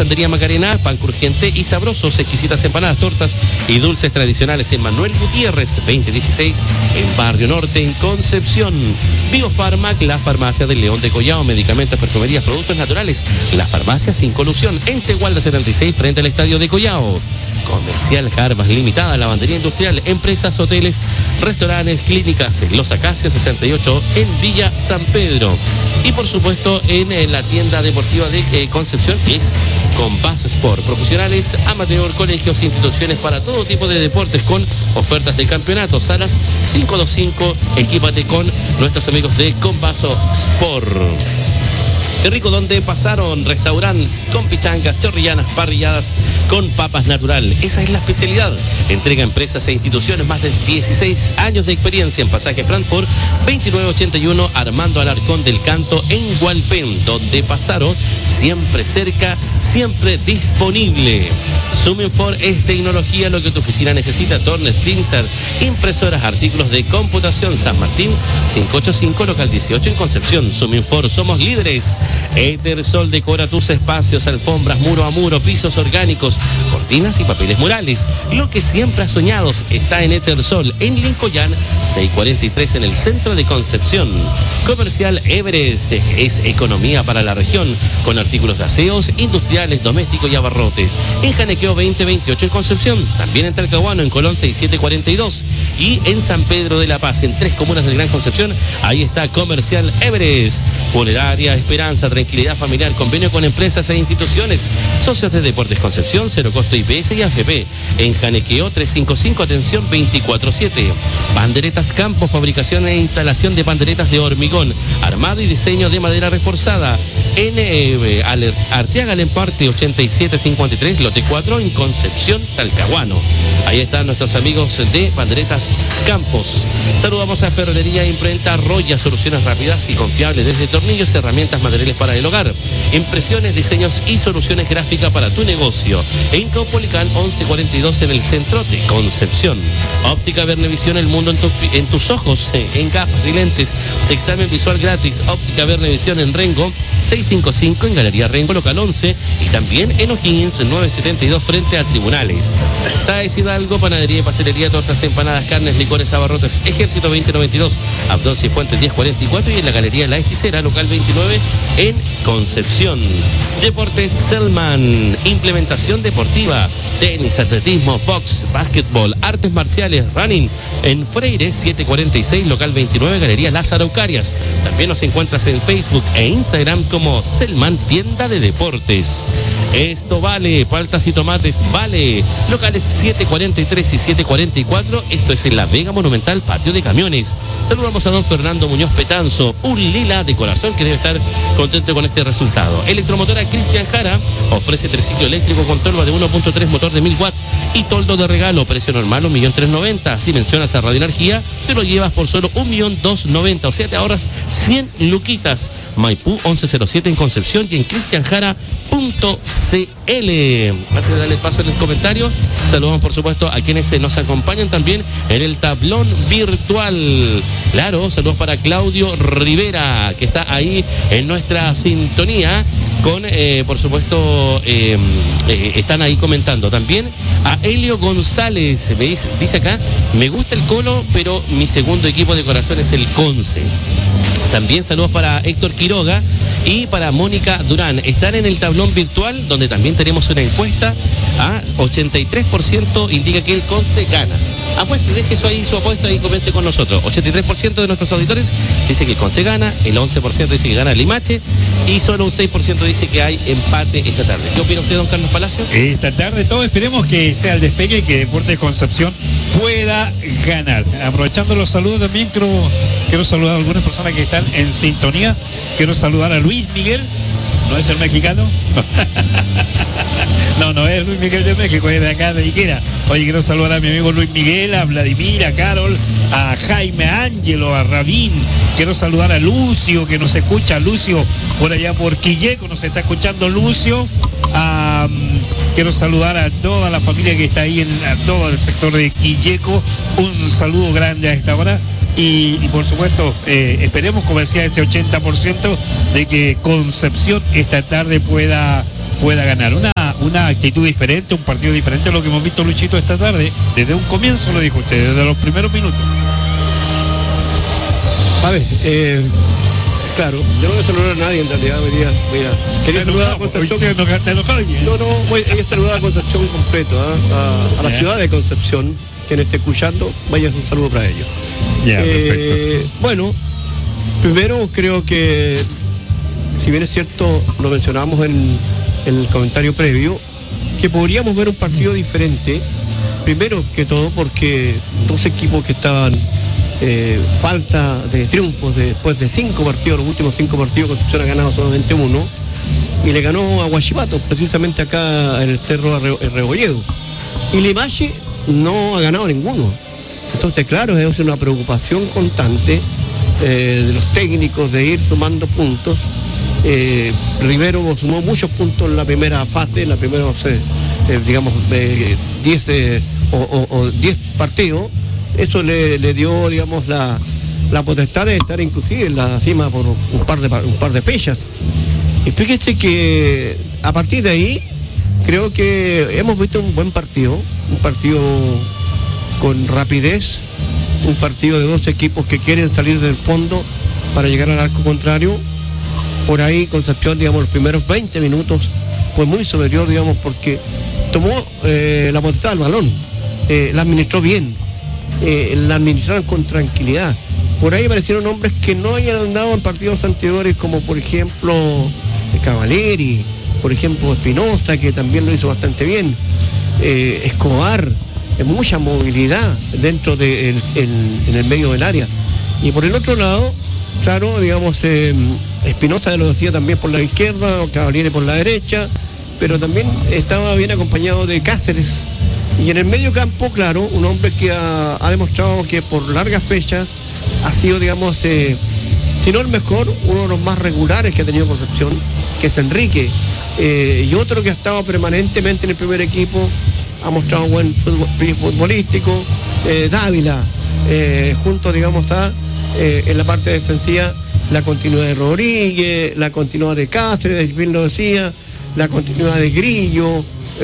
Santería Macarena, pan crujiente y sabrosos, exquisitas empanadas, tortas y dulces tradicionales en Manuel Gutiérrez, 2016, en Barrio Norte, en Concepción. Biofarmac, la farmacia del León de Collao, medicamentos, perfumerías, productos naturales, la farmacia sin colusión, en Tehuala 76, frente al estadio de Collao. Comercial Jarbas Limitada, lavandería industrial, empresas, hoteles, restaurantes, clínicas, Los Acacios 68 en Villa San Pedro. Y por supuesto en la tienda deportiva de Concepción, que es Compás Sport. Profesionales, amateur, colegios, instituciones para todo tipo de deportes con ofertas de campeonato. Salas 525, equípate con nuestros amigos de Compás Sport. Qué rico, donde pasaron restaurante con pichangas, chorrillanas, parrilladas con papas natural. Esa es la especialidad. Entrega a empresas e instituciones, más de 16 años de experiencia en Pasaje Frankfurt, 2981 Armando Alarcón del Canto en Hualpén. Donde pasaron, siempre cerca, siempre disponible. Suminfor es tecnología, lo que tu oficina necesita. Tornes, printer, impresoras, artículos de computación. San Martín 585, local 18 en Concepción. Suminfor, somos líderes. Etersol decora tus espacios, alfombras, muro a muro, pisos orgánicos, cortinas y papeles murales. Lo que siempre has soñado está en Etersol, en Lincoln 643, en el centro de Concepción. Comercial Everest es economía para la región, con artículos de aseos, industriales, domésticos y abarrotes. En Janequeo 2028 en Concepción, también en Talcahuano, en Colón 6742 y en San Pedro de la Paz, en 3 comunas del Gran Concepción. Ahí está Comercial Everest. Funeraria Esperanza, tranquilidad familiar, convenio con empresas e instituciones. Socios de Deportes Concepción, cero costo IPS y AFP. En Janequeo 355, atención 24/7. Panderetas Campo, fabricación e instalación de panderetas de hormigón, armado y diseño de madera reforzada. En Arteaga Lemparte 8753, lote 4, en Concepción, Talcahuano. Ahí están nuestros amigos de Panderetas Campos. Saludamos a Ferretería Imprenta Roya, soluciones rápidas y confiables desde tornillos, herramientas, materiales para el hogar, impresiones, diseños y soluciones gráficas para tu negocio. En Caupolicán 1142, en el centro de Concepción. Óptica Vernevisión, el mundo en tus ojos, en gafas y lentes. Examen visual gratis. Óptica Vernevisión en Rengo 655, en Galería Rengo, local 11, y también en O'Higgins 972, frente a Tribunales. Sáez Hidalgo, panadería y pastelería, tortas, empanadas, carnes, licores, abarrotes. Ejército 2092, Abdón Cifuentes 1044, y en la Galería La Hechicera, local 29, en Concepción. Deportes Selman, implementación deportiva, tenis, atletismo, box, básquetbol, artes marciales, running, en Freire 746, local 29, Galería Lázaro Carias. También nos encuentras en Facebook e Instagram como Selman Tienda de Deportes. Esto vale, paltas y tomates vale, locales 743 y 744, esto es en La Vega Monumental, patio de camiones. Saludamos a don Fernando Muñoz Petanzo, un lila de corazón que debe estar contento con este resultado. Electromotora Cristian Jara ofrece triciclo eléctrico con tolva de 1.3, motor de 1000 watts y toldo de regalo, precio normal 1.390.000. Si mencionas a Radio Energía, te lo llevas por solo 1.290.000, o sea, te ahorras 100 luquitas. Maipú 1107 en Concepción y en cristianjara.cl. Antes de darle el paso en el comentario, saludamos por supuesto a quienes nos acompañan también en el tablón virtual. Claro, saludos para Claudio Rivera, que está ahí en nuestra sintonía con, por supuesto, están ahí comentando. También a Helio González, ¿veis? Dice acá, me gusta el Colo, pero mi segundo equipo de corazón es el Conce. También saludos para Héctor Quiroga y para Mónica Durán. Están en el tablón virtual, donde también tenemos una encuesta. 83% indica que el Conce gana. Apueste, deje eso ahí, su apuesta, y comente con nosotros. 83% de nuestros auditores dice que el Conce gana, el 11% dice que gana el Limache y solo un 6% dice que hay empate esta tarde. ¿Qué opina usted, don Carlos Palacio? Esta tarde todos esperemos que sea el despegue y que Deportes Concepción pueda ganar. Aprovechando los saludos también, quiero saludar a algunas personas que están en sintonía. Quiero saludar a Luis Miguel, ¿no es el mexicano? No es Luis Miguel de México, es de acá de Iquera. Oye, quiero saludar a mi amigo Luis Miguel, a Vladimir, a Carol, a Jaime Ángelo, a Rabín. Quiero saludar a Lucio, que nos escucha, Lucio, por allá por Quilleco, nos está escuchando Lucio. Quiero saludar a toda la familia que está ahí a todo el sector de Quilleco. Un saludo grande a esta hora. Y por supuesto, esperemos, como decía, ese 80% de que Concepción esta tarde pueda ganar. Una una actitud diferente, un partido diferente a lo que hemos visto, Luchito, esta tarde. Desde un comienzo lo dijo usted, desde los primeros minutos. A ver, claro, yo no voy a saludar a nadie en realidad, mira. Quería saludar a Concepción. No, voy a saludar a Concepción completo, a la ciudad de Concepción, quien esté escuchando, vaya un saludo para ellos. Perfecto. Bueno, primero creo que, si bien es cierto, lo mencionamos en el comentario previo, que podríamos ver un partido diferente, primero que todo porque dos equipos que estaban falta de triunfos después de 5 partidos, los últimos 5 partidos Concepción ha ganado solamente uno y le ganó a Huachipato, precisamente acá en el Cerro Rebolledo, y Limache no ha ganado ninguno. Entonces, claro, es una preocupación constante de los técnicos de ir sumando puntos. Rivero sumó muchos puntos en la primera fase, en la primera, 10 partidos. Eso le dio, digamos, la potestad de estar inclusive en la cima por un par de fechas. Y fíjese que a partir de ahí creo que hemos visto un buen partido, un partido con rapidez, un partido de dos equipos que quieren salir del fondo para llegar al arco contrario. Por ahí Concepción, digamos, los primeros 20 minutos fue muy superior, digamos, porque tomó la potestad del balón, la administró bien, la administraron con tranquilidad. Por ahí aparecieron hombres que no hayan andado en partidos anteriores, como por ejemplo Cavalieri, por ejemplo Espinosa, que también lo hizo bastante bien, Escobar, mucha movilidad dentro en el medio del área. Y por el otro lado, claro, digamos, Espinosa lo decía también por la izquierda, Cavalieri por la derecha, pero también estaba bien acompañado de Cáceres. Y en el medio campo, claro, un hombre que ha demostrado que por largas fechas ha sido, digamos, si no el mejor, uno de los más regulares que ha tenido Concepción, que es Enrique. Y otro que ha estado permanentemente en el primer equipo, ha mostrado buen futbolístico, Dávila, junto, digamos, a en la parte defensiva la continuidad de Rodríguez, la continuidad de Cáceres, bien lo decía, la continuidad de Grillo.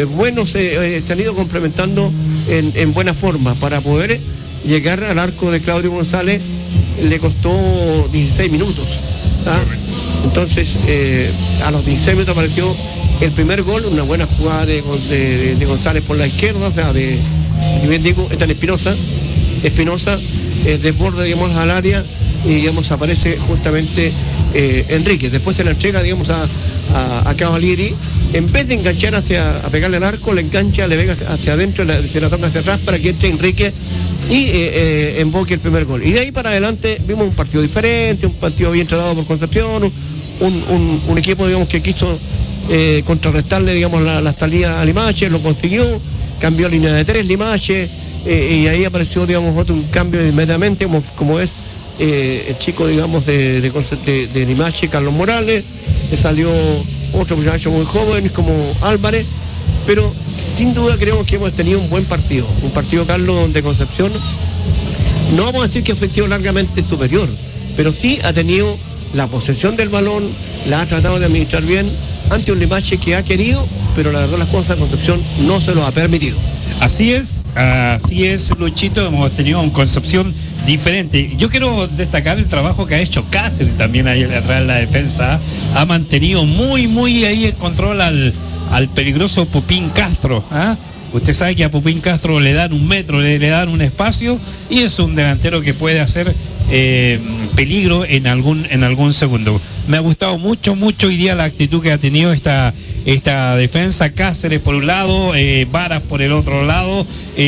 Se han ido complementando en buena forma para poder llegar al arco de Claudio González. Le costó 16 minutos. Entonces, a los 16 minutos apareció el primer gol, una buena jugada de González por la izquierda, o sea, bien digo, está en Espinosa, desborda, digamos, al área y, digamos, aparece justamente Enrique. Después se la entrega, digamos, a Cavalieri. En vez de enganchar a pegarle al arco, le engancha, le pega hacia adentro, se la toca hacia atrás para que entre Enrique y emboque el primer gol. Y de ahí para adelante vimos un partido diferente, un partido bien tratado por Concepción, un equipo, digamos, que quiso contrarrestarle, digamos, la salida a Limache, lo consiguió, cambió línea de 3 Limache, y ahí apareció, digamos, otro cambio inmediatamente, como es el chico, digamos, de Limache, Carlos Morales, salió otro muchacho muy joven como Álvarez, pero sin duda creo que hemos tenido un buen partido, Carlos, donde Concepción, no vamos a decir que ha sido largamente superior, pero sí ha tenido la posesión del balón, la ha tratado de administrar bien ante un Limache que ha querido, pero la verdad las cosas Concepción no se lo ha permitido. Así es, Luchito, hemos tenido una Concepción diferente. Yo quiero destacar el trabajo que ha hecho Cáceres también ahí atrás en la defensa. Ha mantenido muy ahí el control al peligroso Popín Castro. Usted sabe que a Popín Castro le dan un metro, le dan un espacio, y es un delantero que puede hacer peligro en algún segundo. Me ha gustado mucho hoy día la actitud que ha tenido esta defensa. Cáceres por un lado, Varas por el otro lado,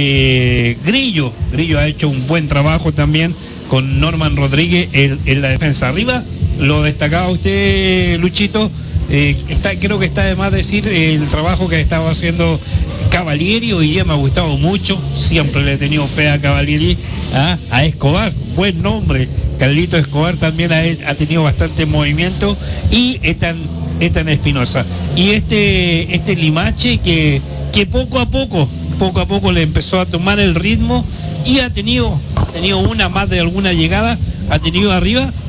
Grillo ha hecho un buen trabajo también con Norman Rodríguez en la defensa. Arriba lo destacaba usted, Luchito. Creo que está de más decir el trabajo que estaba haciendo Cavalieri. Hoy día me ha gustado mucho, siempre le he tenido fe a Cavalieri. A Escobar, buen nombre, Carlito Escobar también ha tenido bastante movimiento, y Ethan Espinosa. Y este Limache que poco a poco le empezó a tomar el ritmo, y ha tenido una más de alguna llegada, ha tenido arriba,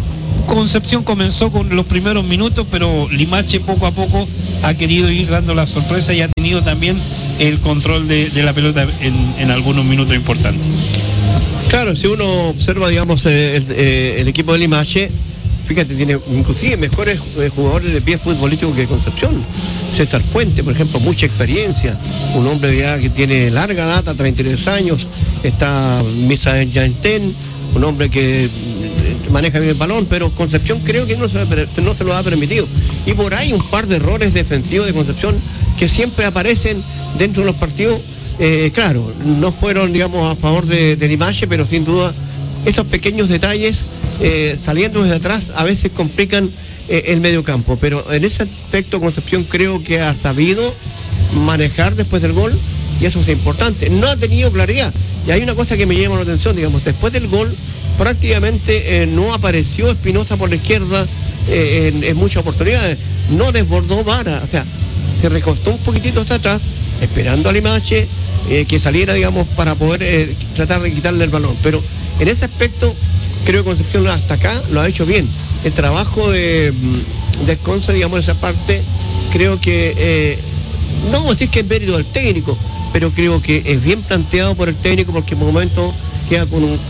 Concepción comenzó con los primeros minutos, pero Limache poco a poco ha querido ir dando la sorpresa y ha tenido también el control de la pelota en algunos minutos importantes. Claro, si uno observa, digamos, el equipo de Limache, fíjate, tiene inclusive mejores jugadores de pie futbolístico que Concepción. César Fuente, por ejemplo, mucha experiencia, un hombre ya que tiene larga data, 33 años, está Misa Yantén, un hombre que maneja bien el balón, pero Concepción creo que no se lo ha permitido. Y por ahí un par de errores defensivos de Concepción que siempre aparecen dentro de los partidos. Claro, no fueron, digamos, a favor de Limache, pero sin duda estos pequeños detalles saliendo desde atrás a veces complican el medio campo, pero en ese aspecto Concepción creo que ha sabido manejar después del gol, y eso es importante. No ha tenido claridad, y hay una cosa que me llama la atención, digamos, después del gol prácticamente no apareció Espinosa por la izquierda en muchas oportunidades, no desbordó Vara, o sea, se recostó un poquitito hasta atrás esperando a Limache que saliera, digamos, para poder tratar de quitarle el balón, pero en ese aspecto creo que Concepción hasta acá lo ha hecho bien. El trabajo de Conce, digamos, esa parte, creo que, no vamos a decir que es mérito del técnico, pero creo que es bien planteado por el técnico, porque en un momento queda con un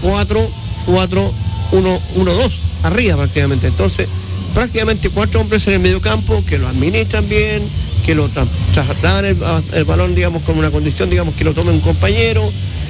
4-4-1-1-2, arriba prácticamente. Entonces, prácticamente 4 hombres en el medio campo que lo administran bien, que lo trasladan el balón, digamos, con una condición, digamos, que lo tome un compañero.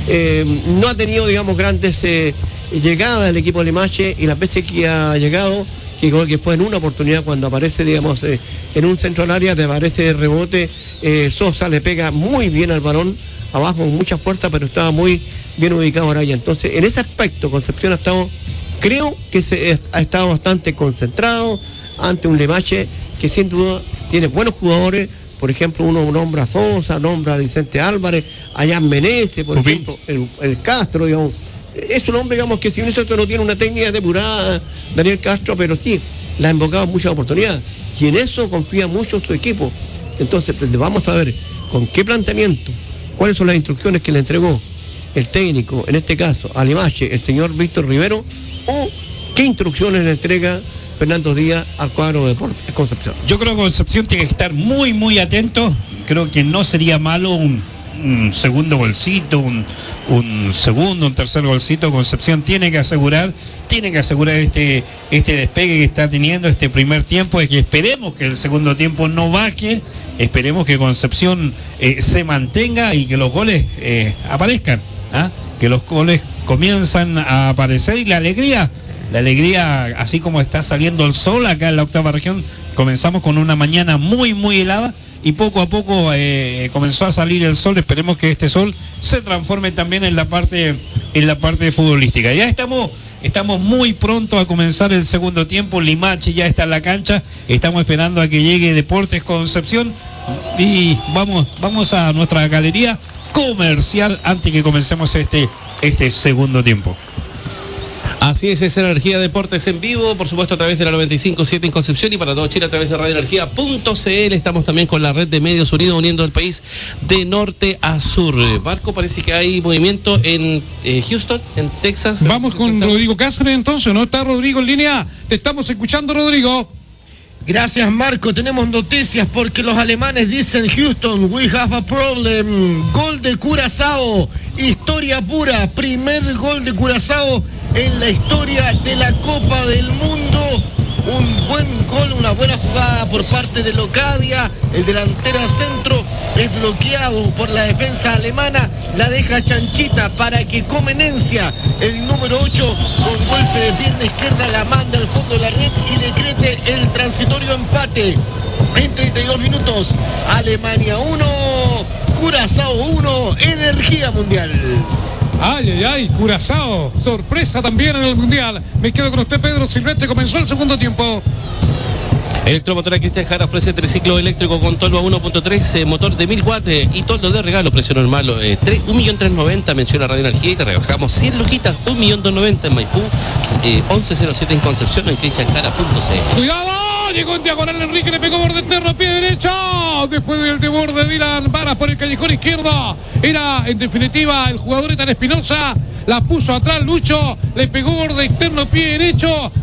No ha tenido, digamos, grandes llegadas del equipo de Limache, y las veces que ha llegado, que fue en una oportunidad cuando aparece, digamos, en un centro del área, te aparece de rebote, Sosa le pega muy bien al balón, abajo con mucha fuerza, pero estaba muy bien ubicado Araya. Entonces, en ese aspecto, Concepción ha estado, creo que ha estado bastante concentrado ante un Limache que sin duda tiene buenos jugadores. Por ejemplo, uno nombra a Sosa, nombra a Vicente Álvarez, allá en Menezes, por ejemplo, el Castro, digamos. Es un hombre, digamos, que si bien eso no tiene una técnica depurada, Daniel Castro, pero sí, la ha invocado en muchas oportunidades. Y en eso confía mucho su equipo. Entonces, pues, vamos a ver con qué planteamiento, cuáles son las instrucciones que le entregó el técnico, en este caso, a Limache, el señor Víctor Rivero, o qué instrucciones le entrega Fernando Díaz al cuadro de Concepción. Yo creo que Concepción tiene que estar muy, muy atento. Creo que no sería malo un segundo golcito, un segundo, un tercer golcito. Concepción tiene que asegurar este despegue que está teniendo este primer tiempo, y que esperemos que el segundo tiempo no baje, esperemos que Concepción se mantenga y que los goles aparezcan, que los goles comienzan a aparecer, y la alegría, así como está saliendo el sol acá en la octava región. Comenzamos con una mañana muy, muy helada, y poco a poco comenzó a salir el sol. Esperemos que este sol se transforme también en la parte futbolística. Ya estamos muy pronto a comenzar el segundo tiempo. Limache ya está en la cancha, estamos esperando a que llegue Deportes Concepción, y vamos a nuestra galería comercial antes que comencemos este segundo tiempo. Así es Energía Deportes en vivo, por supuesto a través de la 95.7 en Concepción, y para todo Chile a través de radioenergía.cl. Estamos también con la red de medios unidos, uniendo el país de norte a sur. Marco, parece que hay movimiento en Houston, en Texas. Vamos con Rodrigo Cáceres entonces, ¿no? Está Rodrigo en línea, te estamos escuchando, Rodrigo. Gracias, Marco. Tenemos noticias porque los alemanes dicen: Houston, we have a problem. Gol de Curazao, historia pura, primer gol de Curazao en la historia de la Copa del Mundo. Un buen gol, una buena jugada por parte de Locadia. El delantero centro es bloqueado por la defensa alemana, la deja chanchita para que Comenencia, el número 8, con golpe de pierna izquierda la manda al fondo de la red y decrete el transitorio empate. En 32 minutos, Alemania 1, Curazao 1, Energía Mundial. Ay, Curazao, sorpresa también en el Mundial. Me quedo con usted, Pedro Silvestre. Comenzó el segundo tiempo. Electromotora Cristian Jara ofrece triciclo eléctrico con toldo a 1.3, motor de 1000 watts y toldo de regalo, precio normal 1.390.000, menciona Radio Energía, y te rebajamos 100 luquitas, 1.290.000 en Maipú, 1107 en Concepción, en cristianjara.cl. ¡Cuidado! Llegó en diagonal Enrique, le pegó borde interno, pie derecho. Después del desborde de Dylan Varas por el callejón izquierdo. Era, en definitiva, el jugador Ethan Espinosa. La puso atrás Lucho, le pegó borde externo, pie derecho.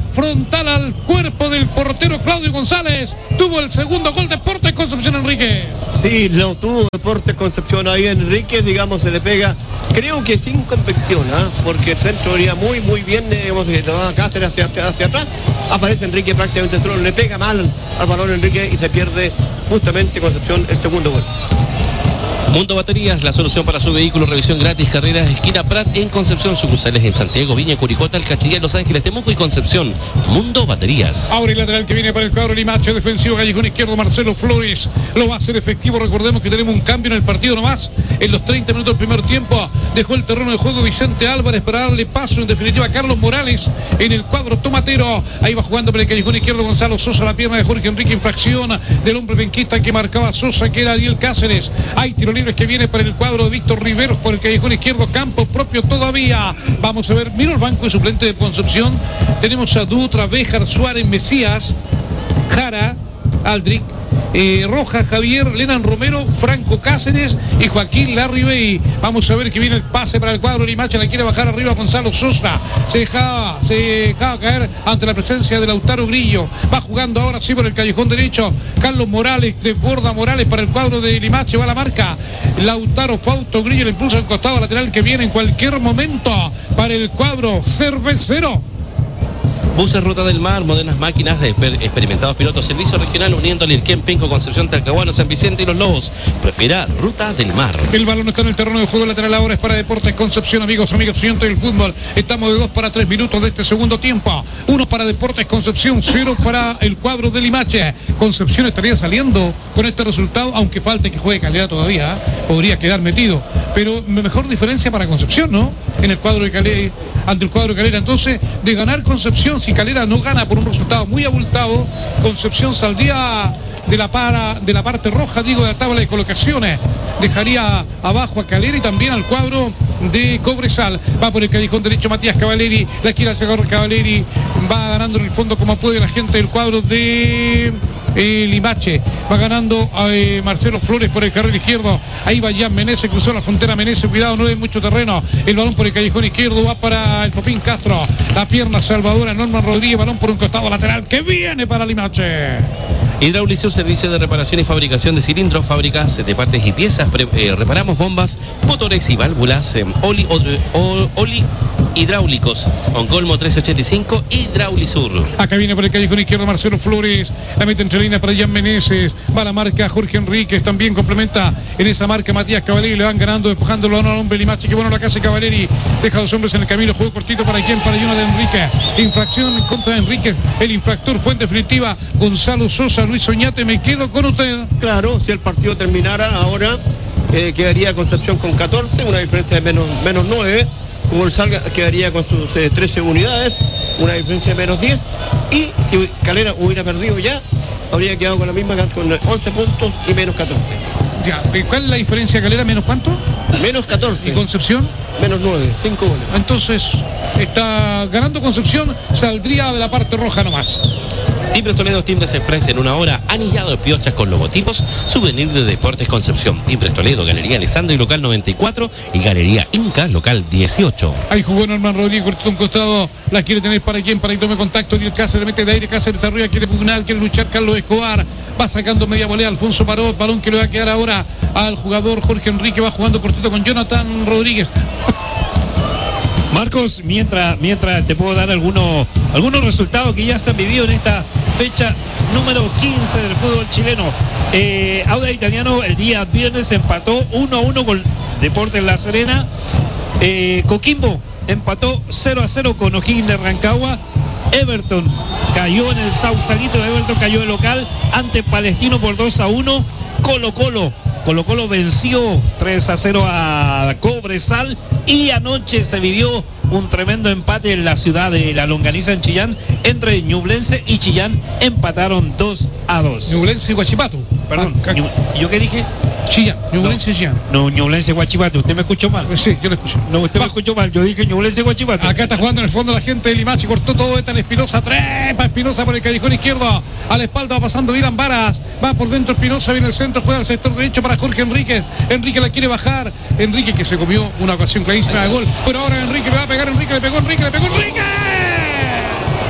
frontal al cuerpo del portero Claudio González. Tuvo el segundo gol Deportes Concepción, Enrique. Sí, lo tuvo Deportes Concepción ahí. Enrique, digamos, se le pega, creo que sin convicción, porque el centro venía muy bien, digamos, que lo da Cáceres hacia atrás. Aparece Enrique prácticamente dentro, le pega mal al balón Enrique y se pierde justamente Concepción el segundo gol. Mundo Baterías, la solución para su vehículo, revisión gratis, carreras, esquina Prat en Concepción, sucursales en Santiago, Viña, Curicó, Talcahuano, Los Ángeles, Temuco y Concepción. Mundo Baterías. Ahora el lateral que viene para el cuadro Limache, defensivo, callejón izquierdo, Marcelo Flores, lo va a hacer efectivo. Recordemos que tenemos un cambio en el partido nomás, en los 30 minutos del primer tiempo, dejó el terreno de juego Vicente Álvarez para darle paso en definitiva a Carlos Morales en el cuadro tomatero. Ahí va jugando por el callejón izquierdo Gonzalo Sosa, la pierna de Jorge Enrique, infracción del hombre benquista que marcaba Sosa, que era Ariel Cáceres. Hay tiro libre que viene para el cuadro de Víctor Riveros por el callejón izquierdo, campo propio todavía. Vamos a ver, miro el banco de suplente de Concepción. Tenemos a Dutra, Béjar, Suárez, Mesías, Jara, Aldrich, Rojas, Javier, Lenan Romero, Franco Cáceres y Joaquín Larribey. Vamos a ver que viene el pase para el cuadro Limache, la quiere bajar arriba Gonzalo Sosa, se dejaba caer ante la presencia de Lautaro Grillo. Va jugando ahora sí por el callejón derecho Carlos Morales, desborda Morales para el cuadro de Limache, va a la marca Lautaro, Fausto Grillo, le impulsa el costado lateral que viene en cualquier momento para el cuadro cervecero. Buses Ruta del Mar, modernas máquinas de experimentados pilotos, servicio regional uniendo Lirquén, Penco, Concepción, Talcahuano, San Vicente y Los Lobos. Prefiera Ruta del Mar. El balón está en el terreno de juego lateral, ahora es para Deportes Concepción, amigos siguientes del fútbol. Estamos de 2 para 3 minutos de este segundo tiempo. 1 para Deportes Concepción, 0 para el cuadro de Limache. Concepción estaría saliendo con este resultado, aunque falte que juegue Calera todavía, podría quedar metido. Pero mejor diferencia para Concepción, ¿no? En el cuadro de Calera, ante el cuadro de Calera. Entonces, de ganar Concepción, si Calera no gana por un resultado muy abultado, Concepción saldría de la parte roja, digo, de la tabla de colocaciones. Dejaría abajo a Calera y también al cuadro de Cobresal. Va por el callejón derecho Matías Cavaleri, la quiere hacer Cavaleri, va ganando en el fondo como puede la gente del cuadro de Limache. Va ganando a Marcelo Flores por el carril izquierdo. Ahí va Jan Menezes, cruzó la frontera Menezes, cuidado, no hay mucho terreno. El balón por el callejón izquierdo va para el Popín Castro. La pierna salvadora Norman Rodríguez, balón por un costado lateral que viene para Limache. Hidráulico, servicio de reparación y fabricación de cilindros, fábricas de partes y piezas. Reparamos bombas, motores y válvulas, oli hidráulicos. Oncolmo 385, Hidraulisur. Acá viene por el callejón izquierdo Marcelo Flores, la mete entre líneas para Jan Menezes, va la marca Jorge Enríquez, también complementa en esa marca Matías Cavaleri, le van ganando, despojándolo a un hombre Limache, que bueno la casa Cavaleri, deja a 2 hombres en el camino, juego cortito para quien, para Jonathan Enrique, infracción en contra de Enríquez, el infractor fue en definitiva Gonzalo Sosa. Luis Oñate, me quedo con usted. Claro, si el partido terminara ahora, quedaría Concepción con 14, una diferencia de menos 9. Cobresal quedaría con sus 13 unidades, una diferencia de menos 10. Y si Calera hubiera perdido ya, habría quedado con la misma, con 11 puntos y menos 14. Ya, ¿cuál es la diferencia, Calera? ¿Menos cuánto? Menos 14. ¿Y Concepción? Menos 9, 5 goles. Entonces, está ganando Concepción, saldría de la parte roja nomás. Timbres Toledo, Timbres Express en una hora, anillado de piochas con logotipos, souvenir de Deportes Concepción. Timbres Toledo, Galería Alessandro y local 94 y Galería Inca, local 18. Ahí jugó Norman Rodríguez, cortito un costado, la quiere tener para quien, para que tome contacto, y el Cáceres mete de aire, Cáceres arriba, quiere pugnar, quiere luchar Carlos Escobar, va sacando media volea, Alfonso Paró, balón que le va a quedar ahora al jugador Jorge Enrique, va jugando cortito con Jonathan Rodríguez. Marcos, mientras te puedo dar algunos resultados que ya se han vivido en esta fecha número 15 del fútbol chileno. Audax Italiano el día viernes empató 1-1 con Deportes La Serena. Coquimbo empató 0-0 con O'Higgins de Rancagua. Everton cayó en el Sausalito, Everton cayó de local ante Palestino por 2-1. Colo Colo venció 3-0 a Cobresal y anoche se vivió un tremendo empate en la ciudad de La Longaniza en Chillán entre Ñublense y Chillán, empataron 2-2. Ñublense y Huachipato. Perdón, ¿yo qué dije? Chillán, Ñublense y Chillán. No, Ñublense y Huachipato, usted me escuchó mal. Sí, yo lo escucho. No, usted me escuchó mal, yo dije Ñublense y Huachipato. Acá está jugando en el fondo la gente de Limache, cortó todo esta en Espinosa, trepa Espinosa por el callejón izquierdo, a la espalda va pasando Miran Varas, va por dentro Espinosa, viene el centro, juega al sector derecho para Jorge Enríquez, Enrique la quiere bajar, Enrique que se comió una ocasión clarísima de gol, pero ahora Enrique le va a pegar, Enrique le pegó, Enrique.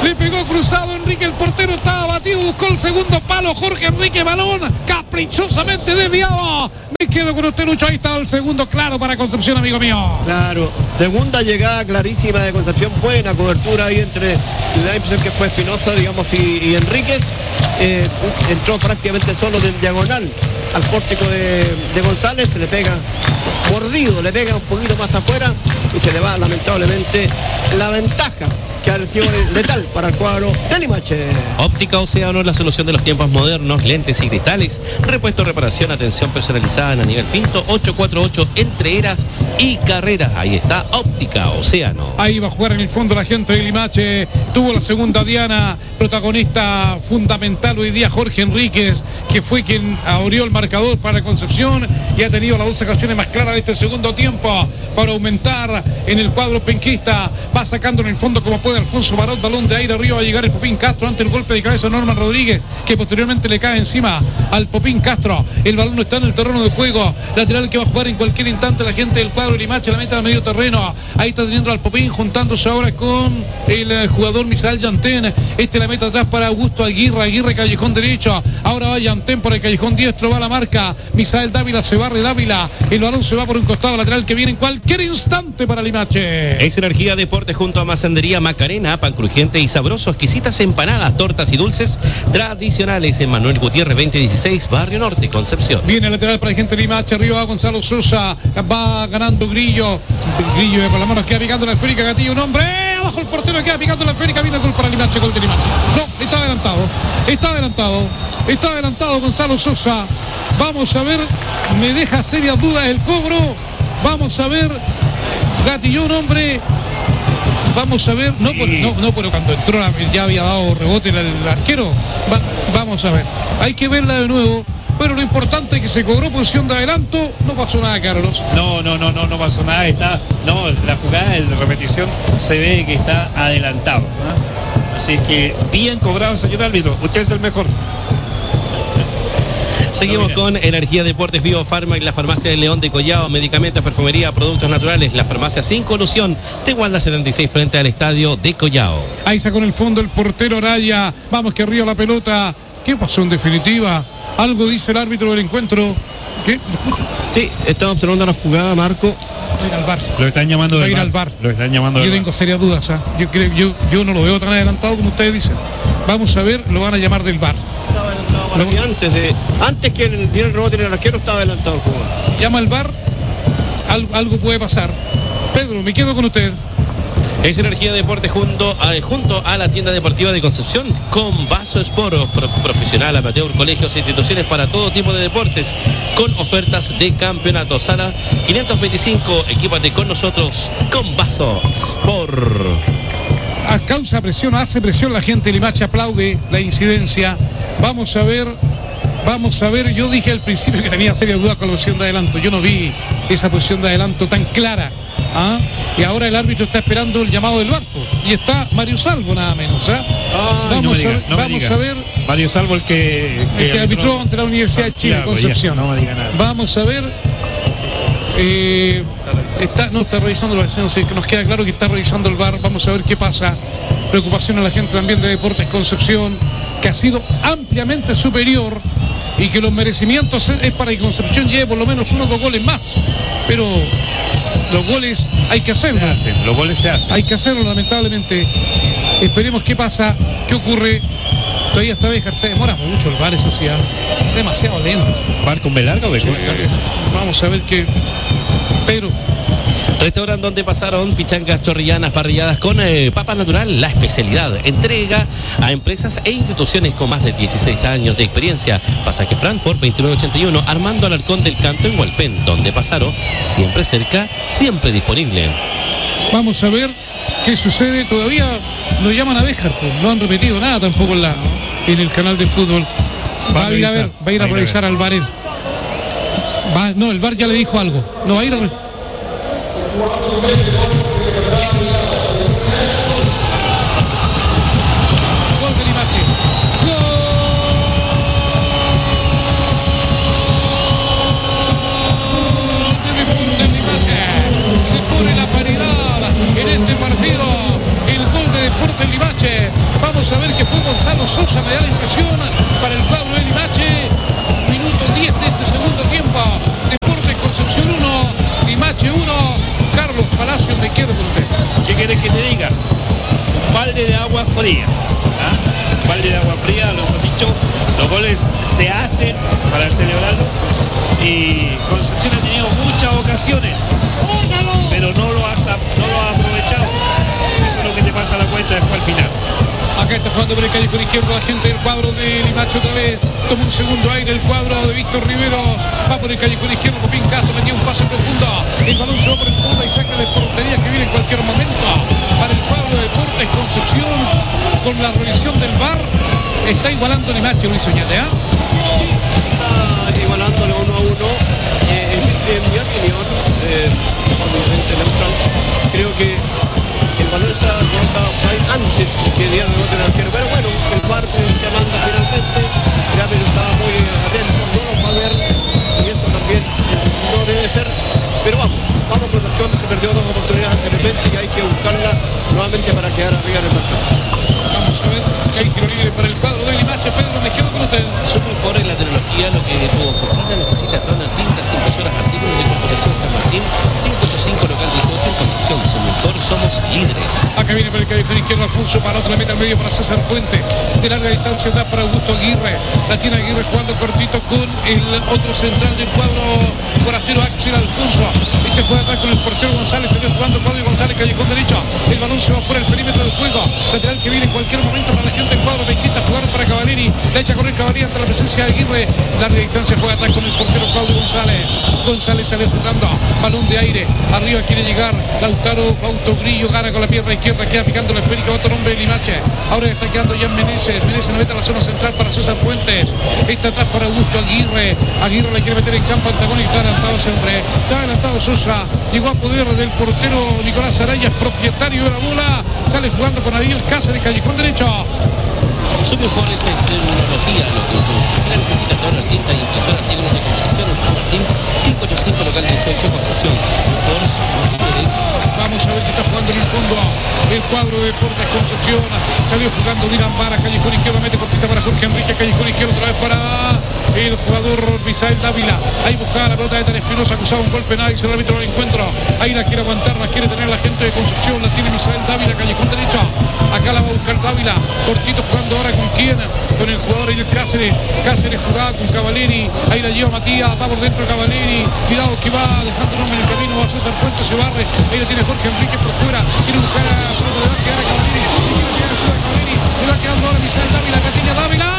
le pegó cruzado Enrique, el portero estaba batido, buscó el segundo palo, Jorge Enrique, balón caprichosamente desviado. Me quedo con usted, Lucho, ahí estaba el segundo claro para Concepción, amigo mío. Claro, segunda llegada clarísima de Concepción, buena cobertura ahí entre la impresión que fue Espinosa, digamos, y Enríquez. Entró prácticamente solo del diagonal al pórtico de González, se le pega mordido, le pega un poquito más afuera y se le va lamentablemente la ventaja que ha sido letal para el cuadro de Limache. Óptica Océano, la solución de los tiempos modernos, lentes y cristales, repuesto, reparación, atención personalizada en Aníbal Pinto, 848 entre Eras y Carreras. Ahí está Óptica Océano. Ahí va a jugar en el fondo la gente de Limache. Tuvo la segunda diana, protagonista fundamental hoy día Jorge Enríquez, que fue quien abrió el marcador para Concepción y ha tenido las dos ocasiones más claras de este segundo tiempo para aumentar en el cuadro penquista. Va sacando en el fondo como puede Alfonso Barón, balón de aire arriba, va a llegar el Popín Castro ante el golpe de cabeza de Norman Rodríguez, que posteriormente le cae encima al Popín Castro. El balón está en el terreno de juego, lateral que va a jugar en cualquier instante la gente del cuadro de Limache, la meta al medio terreno. Ahí está teniendo al Popín juntándose ahora con el jugador Misael Yantén. La meta atrás para Augusto Aguirre, callejón derecho. Ahora va Yantén por el callejón diestro, va la marca. Misael Dávila, se barre Dávila. El balón se va por un costado lateral que viene en cualquier instante para Limache. Es Energía Deportes junto a Masandería Macarena, pan crujiente y sabroso, exquisitas empanadas, tortas y dulces tradicionales en Manuel Gutiérrez 2016, Barrio Norte, Concepción. Viene el lateral para la gente de Limache, arriba va Gonzalo Sosa, va ganando Grillo con la mano, queda picando la esférica, Gatillo, un hombre, abajo el portero, queda picando la esférica, viene el gol para Limache, gol de Limache. No, está adelantado Gonzalo Sosa. Vamos a ver, me deja serias dudas el cobro. Vamos a ver, gatilló un hombre. Vamos a ver, pero cuando entró ya había dado rebote el arquero. Vamos a ver, hay que verla de nuevo. Pero lo importante es que se cobró posición de adelanto, no pasó nada, Carlos. No pasó nada, la jugada de repetición se ve que está adelantado, ¿no? Así que bien cobrado, señor árbitro, usted es el mejor. Seguimos con Energía Deportes, Biofarma y la farmacia del León de Collao, medicamentos, perfumería, productos naturales, la farmacia sin colusión, de Gualda 76 frente al estadio de Collao. Ahí sacó en el fondo el portero Araya, vamos que arriba la pelota. ¿Qué pasó en definitiva? Algo dice el árbitro del encuentro. ¿Qué? ¿Me escucho? Sí, estamos observando la jugada, Marco. Va a ir al bar. Lo están llamando del bar. Lo están llamando del bar. Yo tengo serias dudas, ¿eh? Yo no lo veo tan adelantado como ustedes dicen. Vamos a ver, lo van a llamar del bar. Antes que el rebote en el arquero estaba adelantado el jugador. Llama el bar, algo puede pasar. Pedro, me quedo con usted. Es Energía Deportes junto a la tienda deportiva de Concepción con Vaso Sport, profesional, amateur, colegios e instituciones para todo tipo de deportes con ofertas de campeonato. Sala 525, equípate con nosotros con Vaso Sport. A causa presión, hace presión la gente, Limache aplaude la incidencia. Vamos a ver, yo dije al principio que tenía serias dudas con la posición de adelanto. Yo no vi esa posición de adelanto tan clara. Y ahora el árbitro está esperando el llamado del barco. Y está Mario Salvo nada menos. Vamos a ver. Mario Salvo el que arbitró ante la Universidad de Chile, Concepción. No me diga nada. Vamos a ver. Está revisando la versión, sí, que nos queda claro que está revisando el VAR. Vamos a ver qué pasa. Preocupación a la gente también de Deportes Concepción, que ha sido ampliamente superior y que los merecimientos es para que Concepción lleve por lo menos 1 o 2 goles más. Pero los goles hay que hacerlo. Los goles se hacen. Hay que hacerlo, lamentablemente. Esperemos qué pasa, qué ocurre. Todavía esta vez se demora mucho el VAR, eso sí, demasiado lento. ¿VAR con B larga o B corta? Vamos a ver qué. Pero restaurante donde pasaron pichangas chorrillanas, parrilladas con papa natural, la especialidad. Entrega a empresas e instituciones con más de 16 años de experiencia. Pasaje Frankfurt 2981, Armando Alarcón del Canto en Hualpén, donde pasaron, siempre cerca, siempre disponible. Vamos a ver qué sucede. Todavía lo llaman a Béjar, pues no han repetido nada tampoco en el canal de fútbol. Va a ir a revisar al VAR. No, el VAR ya le dijo algo. No, va a ir a gol de Limache. Gol de Limache. Se pone la paridad en este partido. El gol de Deportes Limache. fría. Un balde de agua fría, lo hemos dicho. Los goles se hacen para celebrarlo. Y Concepción ha tenido muchas ocasiones, pero no lo ha aprovechado. Eso es lo que te pasa a la cuenta después al final. Acá está jugando por el callejón izquierdo la gente del cuadro de Limache otra vez. Toma un segundo aire el cuadro de Víctor Riveros. Va por el callejón izquierdo. Popín Castro metió un pase profundo. El balón se va por el fondo y saca de portería que viene en cualquier momento. Para el cuadro de Deportes Concepción, con la revisión del VAR, está igualando Limache, Luis Oñate, ¿ah? Sí, está igualándole 1-1. En mi opinión, obviamente neutral, creo que el balón está offside antes que diera el rebote del arquero, pero bueno, el VAR que manda finalmente, Gabriel estaba muy atento, no lo va a ver, y eso también no debe ser, pero vamos Concepción, que perdió dos oportunidades anteriormente y hay que buscarla nuevamente para quedar arriba en el mercado. Vamos a ver, que hay tiro libre para el cuadro de Limache. Pedro, me quedo con usted. Superfor en la tecnología, lo que tu oficina necesita: toner, tintas, impresoras, artículos de corporación San Martín, 585 local 18 en Concepción. Superfor, somos líderes. Acá viene por el callejón izquierdo Alfonso Parot, le mete al medio para César Fuentes. De larga distancia da para Augusto Aguirre. La tiene Aguirre jugando cortito con el otro central del cuadro forastero, Axel Alfonso. Este juega atrás con el portero González, se ve jugando Claudio González, callejón derecho. El balón se va fuera del perímetro del juego. Lateral que viene en cualquier momento para la gente del cuadro. Mequita jugar para Cavalieri. Le echa a correr Cavalieri ante la presencia de Aguirre. Larga distancia juega atrás con el portero Claudio González. González sale jugando. Balón de aire. Arriba quiere llegar Lautaro Fausto Grillo. Gana con la pierna izquierda. Queda picando la esférica. Otro hombre de Limache. Ahora está quedando ya Meneses. Meneses le mete a la zona central para César Fuentes. Está atrás para Augusto Aguirre. Aguirre le quiere meter en campo antagónico. Está adelantado ese hombre. Está adelantado Sosa. Llegó a poder del portero Nicolás Araya, propietario de la bola. Sale jugando con Ariel Cáceres, callejón derecho. Superfor es tecnología, lo que tu oficina necesita: toner, tinta y impresora, artículos de comunicación en San Martín, 585 local 18 Concepción. Superfor, somos líderes. Vamos a ver qué está jugando en el fondo el cuadro de Deportes Concepción. Salió jugando Dylan Vara, callejón izquierdo, mete cortita para Jorge Enrique, callejón izquierdo otra vez para el jugador Misael Dávila. Ahí buscaba la pelota de Tan Espinosa, acusaba un golpe, nadie se el árbitro del encuentro. Ahí la quiere aguantar, la quiere tener la gente de Concepción, la tiene Misael Dávila, callejón derecho. Acá la va a buscar Dávila, cortito jugando ahora con quién, con el jugador Ariel Cáceres. Cáceres jugaba con Cavalieri, ahí la lleva Matías, va por dentro Cavalieri, cuidado que va dejando un hombre en el camino, va a César Fuentes, se barre, ahí la tiene Jorge Enrique por fuera, quiere buscar a pelota, le va a quedar a Cavalieri, le va quedando ahora Misael Dávila, Catiña Dávila,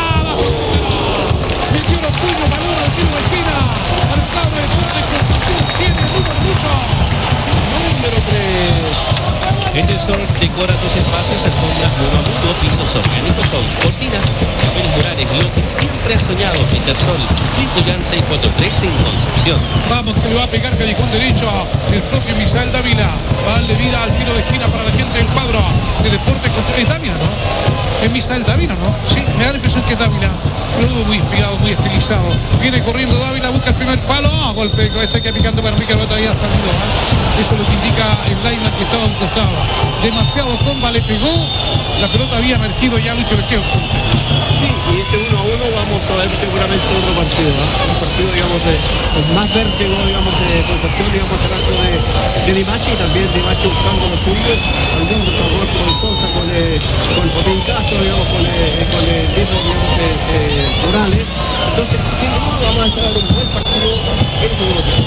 metió los puños, balón al tiro de esquina, al cabo de Deportes Concepción, tiene el número mucho. Número 3. Entesor decora tus espacios, alfombras nuevo a mundo, pisos orgánicos con cortinas, papeles murales, lo que siempre has soñado. Intersol, Rincoyan 643 en Concepción. Vamos que le va a pegar callejón derecho el propio Misael Dávila. Va a darle vida al tiro de esquina para la gente del cuadro de Deportes Concepción. Es Dávila, ¿no? Es Misael Dávila, ¿no? Sí, me da la impresión que es Dávila. Lo dudo muy inspirado, muy estilizado. Viene corriendo Dávila, busca el primer palo. Golpe de cabeza que picando para Enrique, el otro había salido, ¿no? Eso es lo que indica el lineman que estaba a un costado. Demasiado comba le pegó. La pelota había emergido ya Lucho Lequeo. Sí, y este 1-1 vamos a ver seguramente otro partido, un partido, digamos, con más vértigo, digamos, de Concepción, digamos, hablando de Limache, y también Limache buscando los tuyos, algún jugador como el Sosa, con Popín Castro, digamos, con el mismo, digamos, Morales. Entonces, sin duda vamos a hacer un buen partido en el segundo tiempo.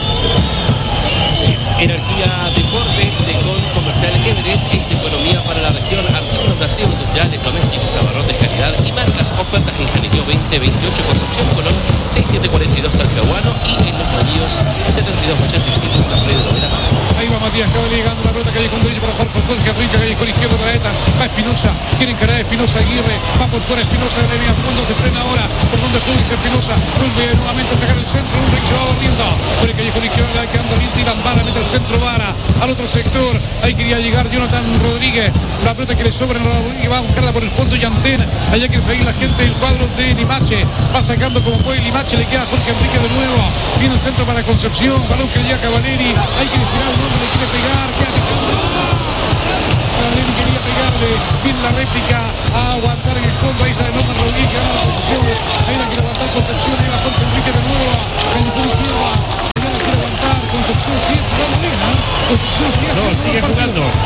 Es Energía Deportes con Comercial Everest, es economía para la región, artículos de aseo industriales, domésticos, abarrotes, calidad y marcas. Ofertas en Janiqueo 2028, Concepción, Colón 6742 Talcahuano y en Los Maníos 7287 en San Pedro de la Paz. Ahí va Matías, acaba llegando la pelota, callejón derecho para Jorge Enrique, callejón izquierdo para Eta, va Espinosa, quiere encarar a Espinosa, Aguirre, va por fuera Espinosa, le viene al fondo, se frena ahora, por donde juega Espinosa, vuelve nuevamente a sacar el centro, un que se va barriendo, por el callejón izquierdo le va quedando lindo y Vara, mete al centro Vara, al otro sector, ahí quería llegar Jonathan Rodríguez, la pelota que le sobra a Rodríguez, va a buscarla por el fondo y Antena, allá quiere seguir la gente del cuadro de Limache, va sacando como puede Limache, le queda Jorge Enrique de nuevo, viene el centro para Concepción, balón que le llega a Cavalieri, hay que tirar un hombre, le quiere pegar, queda picando. Cavalieri quería pegarle, viene la réplica a aguantar en el fondo, ahí sale Jonathan Rodríguez, que gana la posición, ahí la quiere aguantar Concepción, ahí va Jorge Enrique de nuevo, en la izquierda. Concepción sigue jugando bien, ¿eh? Concepción sigue jugando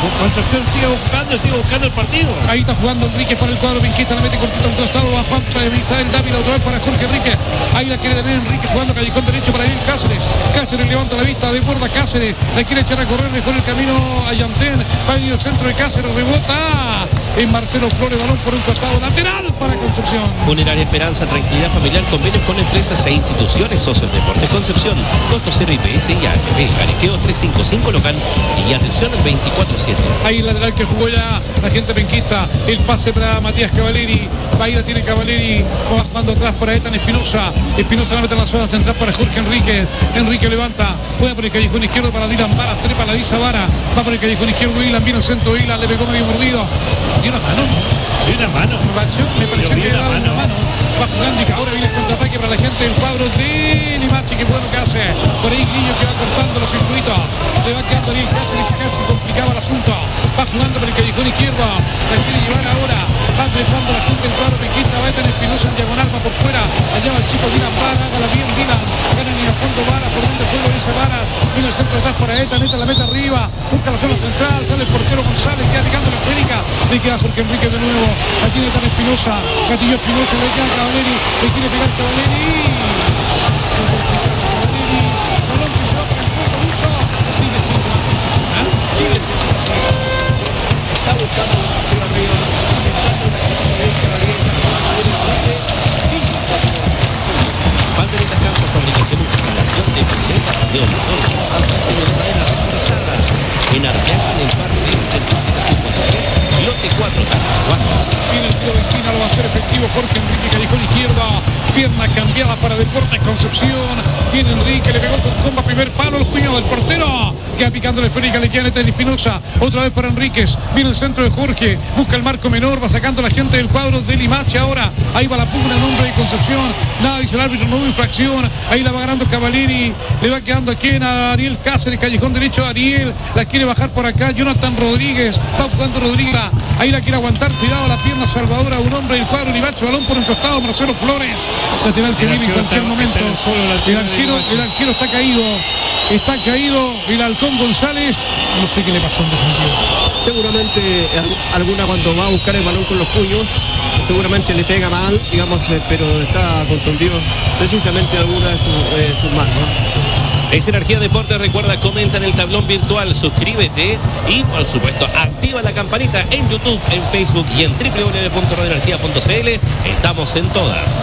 Concepción sigue buscando el partido. Ahí está jugando Enrique para el cuadro Benquista, la mete cortito a un costado, va Juan para Misael Dávila, otra vez para Jorge Enrique. Ahí la quiere tener Enrique jugando callejón derecho para Ariel Cáceres. Cáceres levanta la vista, desborda Cáceres, la quiere echar a correr, dejó en el camino a Yantén, va a venir el centro de Cáceres, rebota en Marcelo Flores, balón por un costado, lateral para Concepción. Funeraria Esperanza, tranquilidad familiar, convenios con empresas e instituciones, socios Deportes Concepción, costo 0 IPS y AFP, Jariqueo 355 local y atención 24/7. Ahí el lateral que jugó ya la gente benquista, el pase para Matías Cavaleri, ahí la tiene Cavaleri, va jugando atrás para Ethan Espinosa, Espinosa la mete en la zona central para Jorge Enrique, Enrique levanta, juega por el callejón izquierdo para Dylan Vara, trepa la Disa Vara, va por el callejón izquierdo, Dylan viene al centro, Dylan le pegó medio mordido, y una mano, me pareció que daba una mano, va jugando y ahora viene el contraataque para la gente del cuadro de Limache, que bueno que hace, por ahí Grillo que va cortando los circuitos, le va quedando Ariel Cáceres, que casi complicaba el asunto, va jugando por el callejón izquierdo, la quiere llevar ahora, va trepando la gente del cuadro Benquista, va a tener Espinosa en diagonal, va por fuera, allá va el chico Dylan Vara, hágala bien Dylan, gana ni a fondo Vara, por donde juego dice Varas, viene el centro detrás para Ethan la mete arriba, busca la zona central, sale el portero González, queda picando la esférica, le queda Jorge Enrique de nuevo, la tiene tan Espinosa, Gatillo Espinosa, le queda Cavaleri, le quiere pegar Cavaleri, balón que se va por el fondo mucho, sigue siendo una Concepción, Sigue siendo. Está buscando un partido arriba, Banderetas Campos, fabricación y instalación de banderetas de honor, diseño de manera reforzada en Arteaga, en el parque 8753, lote 4, viene el tiro de esquina, lo va a hacer efectivo Jorge Enrique, callejón izquierda, pierna cambiada para Deportes Concepción, viene Enrique, le pegó con comba, primer palo, el puño del portero, queda picando la esférica, le queda Neta de Espinosa, otra vez para Enríquez, viene el centro de Jorge, busca el marco menor, va sacando la gente del cuadro de Limache ahora, ahí va la pugna en nombre de Concepción, nada dice el árbitro, no hubo infracción, ahí la va ganando Cavaleri, le va quedando aquí a Ariel Cáceres, callejón derecho a Ariel, la quiere bajar por acá, Jonathan Rodríguez, va jugando Rodríguez, ahí la quiere aguantar, cuidado la pierna salvadora, un hombre del cuadro Limache, balón por un costado, Marcelo Flores, lateral que viene en cualquier momento, el arquero está caído, el halcón González, no sé qué le pasó en definitiva. Seguramente alguna cuando va a buscar el balón con los puños, seguramente le pega mal, digamos, pero está contundido precisamente alguna de sus manos, ¿no? Es Energía Deporte, recuerda, comenta en el tablón virtual, suscríbete y por supuesto activa la campanita en YouTube, en Facebook y en www.radioenergia.cl. Estamos en todas.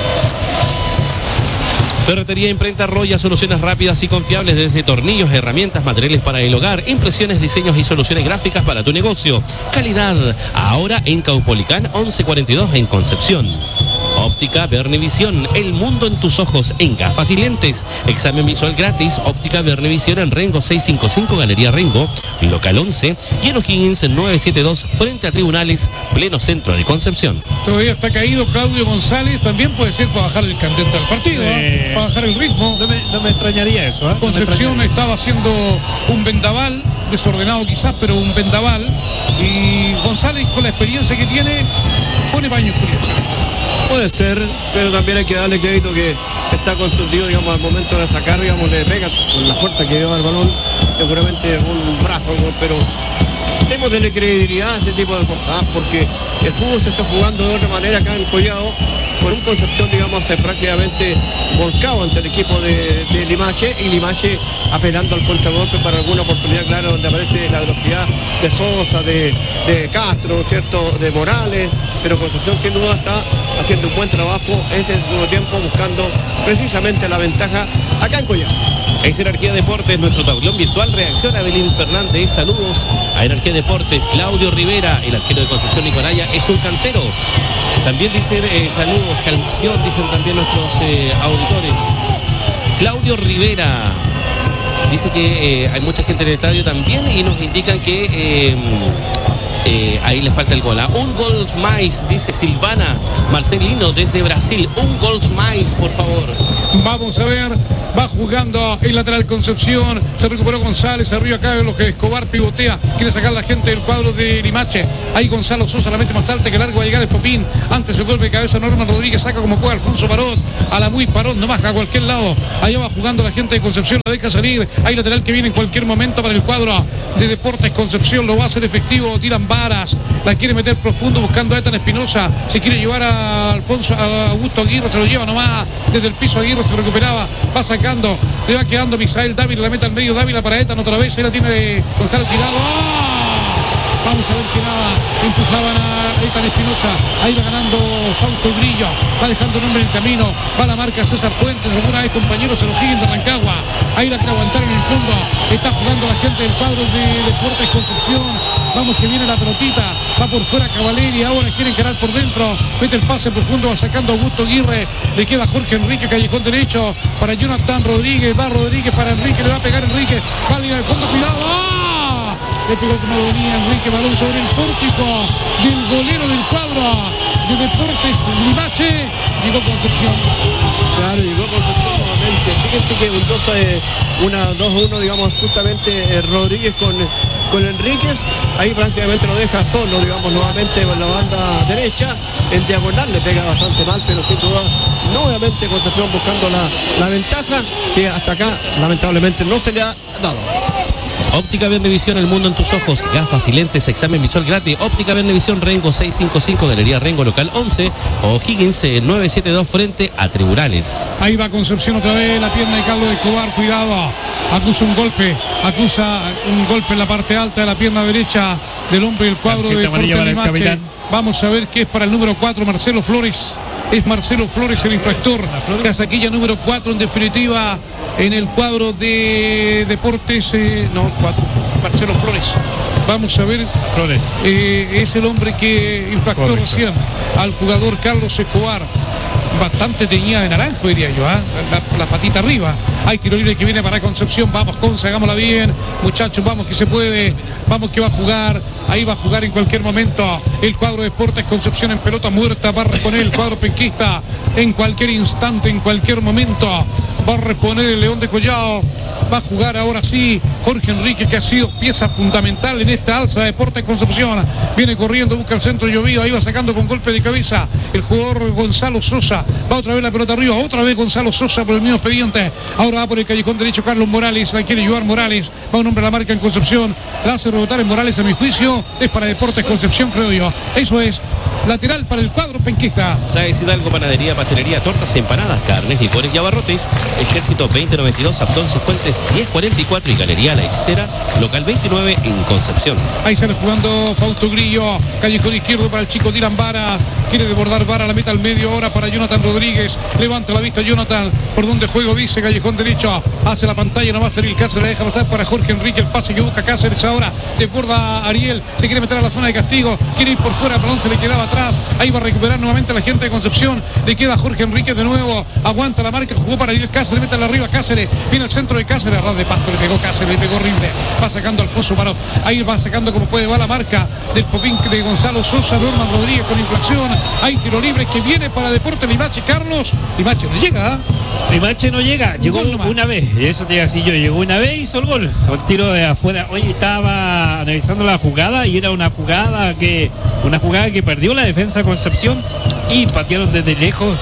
Ferretería Imprenta Roya, soluciones rápidas y confiables desde tornillos, herramientas, materiales para el hogar, impresiones, diseños y soluciones gráficas para tu negocio. Calidad, ahora en Caupolicán 1142 en Concepción. Óptica Vernevisión, el mundo en tus ojos en gafas y lentes. Examen visual gratis, Óptica Vernevisión en Rengo 655, Galería Rengo, local 11, y en O'Higgins 972, frente a Tribunales, pleno centro de Concepción. Todavía está caído Claudio González, también puede ser para bajar el candente al partido, para bajar el ritmo. No me extrañaría eso, ¿eh? Concepción estaba haciendo un vendaval, desordenado quizás, pero un vendaval, y González con la experiencia que tiene pone paño frío. Puede ser, pero también hay que darle crédito que está contundido, digamos, al momento de sacar, digamos, le pega con la fuerza que lleva el balón, seguramente un brazo, pero debemos darle credibilidad a ese tipo de cosas, porque el fútbol se está jugando de otra manera acá en Collado, con un Concepción, digamos, prácticamente volcado ante el equipo de Limache, y Limache apelando al contragolpe para alguna oportunidad, claro, donde aparece la velocidad de Sosa, de Castro, ¿cierto?, de Morales, pero Concepción sin duda está haciendo un buen trabajo en este segundo tiempo, buscando precisamente la ventaja acá en Collado. Es Energía Deportes, nuestro tablón virtual. Reacciona Belín Fernández, saludos a Energía Deportes. Claudio Rivera, el arquero de Concepción Nicolaya, es un cantero. También dicen saludos, calmación, dicen también nuestros auditores. Claudio Rivera dice que hay mucha gente en el estadio también y nos indican que ahí le falta el gol. Un gol más, dice Silvana Marcelino desde Brasil. Un gol más, por favor. Vamos a ver Va jugando el lateral Concepción. Se recuperó González. Arriba acá lo que Escobar pivotea. Quiere sacar la gente del cuadro de Limache. Ahí Gonzalo Sosa, la mente más alta que largo va a llegar el Popín. Antes el golpe de cabeza Norman Rodríguez. Saca como puede Alfonso Parot. A la muy Parot, nomás a cualquier lado. Allá va jugando la gente de Concepción. La deja salir. Hay lateral que viene en cualquier momento para el cuadro de Deportes Concepción. Lo va a hacer efectivo. Tiran varas. La quiere meter profundo buscando a Ethan Espinosa. Se quiere llevar a Augusto Aguirre. Se lo lleva nomás desde el piso. Aguirre se recuperaba. Va sacando. Le va quedando Misael Dávila. La mete al medio Dávila para Ethan otra vez. Ahí la tiene Gonzalo tirado. ¡Oh! Vamos a ver que nada, empujaban a Ethan Espinosa, ahí va ganando Fausto Grillo, va dejando un hombre en el camino, va la marca César Fuentes, alguna vez compañeros se lo siguen de Rancagua, ahí la quiere aguantar en el fondo, está jugando la gente del cuadro de Deportes Concepción, vamos que viene la pelotita, va por fuera Cavaleri, ahora quiere encarar por dentro, mete el pase profundo, va sacando Augusto Aguirre, le queda Jorge Enrique, callejón derecho, para Jonathan Rodríguez, va Rodríguez para Enrique, le va a pegar Enrique, va a línea del fondo, cuidado, ¡ah! Le pegó como venía Enrique, balón sobre el pórtico del golero del cuadro de Deportes Limache. Llegó Concepción. Claro, llegó Concepción nuevamente. Fíjense que una 2-1, digamos, justamente Rodríguez con Enríquez. Ahí prácticamente lo deja solo, digamos, nuevamente en la banda derecha. En diagonal le pega bastante mal, pero sin duda, nuevamente Concepción buscando la ventaja que hasta acá lamentablemente no se le ha dado. Óptica Vernevisión, el mundo en tus ojos, gafas y lentes, examen visual gratis. Óptica Vernevisión, Rengo 655, Galería Rengo, local 11, o Higgins 972, frente a Tribunales. Ahí va Concepción otra vez, la pierna de Carlos Escobar, cuidado, acusa un golpe en la parte alta de la pierna derecha del hombre del cuadro de Deportes Limache. Vamos a ver qué es para el número 4, Marcelo Flores. Es Marcelo Flores el infractor, casaquilla número 4 en definitiva en el cuadro de Deportes, 4, Marcelo Flores. Vamos a ver, Flores. Es el hombre que infractó recién al jugador Carlos Escobar. Bastante teñida de naranjo, diría yo, la patita arriba. Hay tiro libre que viene para Concepción. Vamos, Conce, hagámosla bien, muchachos, vamos que se puede, vamos que va a jugar. Ahí va a jugar en cualquier momento el cuadro de Deportes Concepción en pelota muerta. Va a reponer el cuadro penquista en cualquier instante, en cualquier momento. Va a reponer el León de Collao. Va a jugar ahora sí Jorge Enrique, que ha sido pieza fundamental en esta alza de Deportes Concepción. Viene corriendo, busca el centro llovido, ahí va sacando con golpe de cabeza el jugador Gonzalo Sosa. Va otra vez la pelota arriba, otra vez Gonzalo Sosa por el mismo expediente. Ahora va por el callejón derecho Carlos Morales, la quiere llevar Morales. Va un hombre a la marca en Concepción, la hace rebotar en Morales, a mi juicio. Es para Deportes Concepción, creo yo. Eso es. Lateral para el cuadro penquista. Sáez Hidalgo, panadería, pastelería, tortas, empanadas, carnes, licores y abarrotes. Ejército 2092, Abdón Cifuentes 1044 y Galería La Hechicera, local 29 en Concepción. Ahí sale jugando Fausto Grillo, callejón izquierdo para el chico Dylan Vara. Quiere desbordar Vara, la meta al medio ahora para Jonathan Rodríguez. Levanta la vista Jonathan, por donde juego dice callejón derecho. Hace la pantalla, no va a salir el Cáceres, la deja pasar para Jorge Enrique. El pase que busca Cáceres ahora, desborda Ariel. Se quiere meter a la zona de castigo, quiere ir por fuera, el balón se le quedaba atrás. Ahí va a recuperar nuevamente la gente de Concepción. Le queda Jorge Enrique de nuevo. Aguanta la marca, jugó para Ariel Cáceres, mete arriba Cáceres. Viene el centro de Cáceres, a ras de pasto le pegó Cáceres, le pegó horrible. Va sacando Alfonso Parot. Ahí va sacando como puede, va la marca del Popín de Gonzalo Sosa, Norman Rodríguez con infracción. Hay tiro libre que viene para Deportes Limache. Carlos, Limache no llega. Limache no llega, llegó una vez, y eso te iba a decir yo, llegó una vez y hizo el gol, un tiro de afuera. Hoy estaba analizando la jugada y era una jugada que perdió la defensa de Concepción y patearon desde lejos,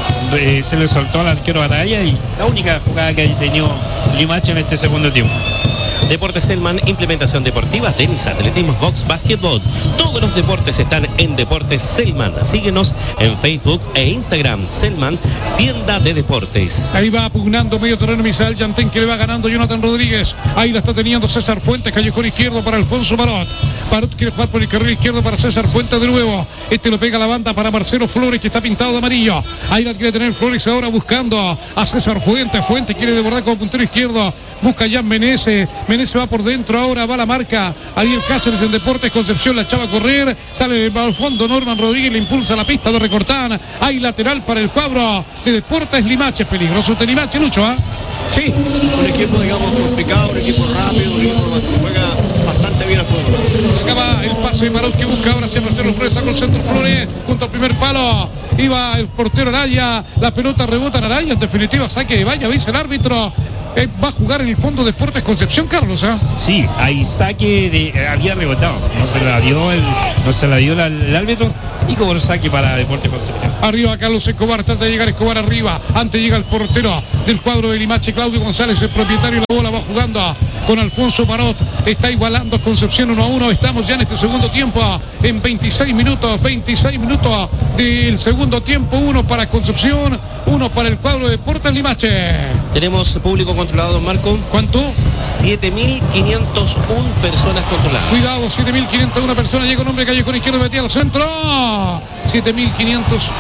se le soltó al arquero Araya y la única jugada que ha tenido Limache en este segundo tiempo. Deportes Selman, implementación deportiva, tenis, atletismo, box, básquetbol. Todos los deportes están en Deportes Selman. Síguenos en Facebook e Instagram. Selman, tienda de deportes. Ahí va pugnando medio terreno Misael Yantén, que le va ganando Jonathan Rodríguez. Ahí la está teniendo César Fuentes, callejón izquierdo para Alfonso Parot. Parot quiere jugar por el carril izquierdo para César Fuentes de nuevo. Este lo pega a la banda para Marcelo Flores, que está pintado de amarillo. Ahí la quiere tener Flores ahora buscando a César Fuentes. Fuentes quiere desbordar como puntero izquierdo. Busca ya Menezes. Menezes va por dentro, ahora va la marca Ariel Cáceres en Deportes Concepción, la echaba a correr, sale al fondo Norman Rodríguez, le impulsa la pista de recortar. Hay lateral para el cuadro de Deportes Limache, peligroso de Limache, Lucho, Sí, un equipo, digamos, complicado, un equipo rápido, un equipo que juega bastante usted bien a fútbol. Acaba el pase de Marot que busca ahora hacia Marcelo Flores, sacó el centro Flores junto al primer palo. Iba el portero Araya, la pelota rebota en Araya, en definitiva saque de valla, dice el árbitro. Va a jugar en el fondo de Deportes Concepción, Carlos, ¿eh? Sí, hay saque había rebotado, no se la dio el árbitro y como el saque para Deportes Concepción. Arriba Carlos Escobar, trata de llegar Escobar arriba, antes llega el portero del cuadro de Limache, Claudio González, el propietario de la bola, va jugando con Alfonso Marot, está igualando Concepción 1-1, estamos ya en este segundo tiempo, en 26 minutos del segundo tiempo, 1 para Concepción, 1 para el cuadro de Deportes Limache. Tenemos público controlado, don Marco. ¿Cuánto? 7.501 personas controladas. Cuidado, 7.501 personas, llega un hombre callejón izquierdo, metía al centro. 7.501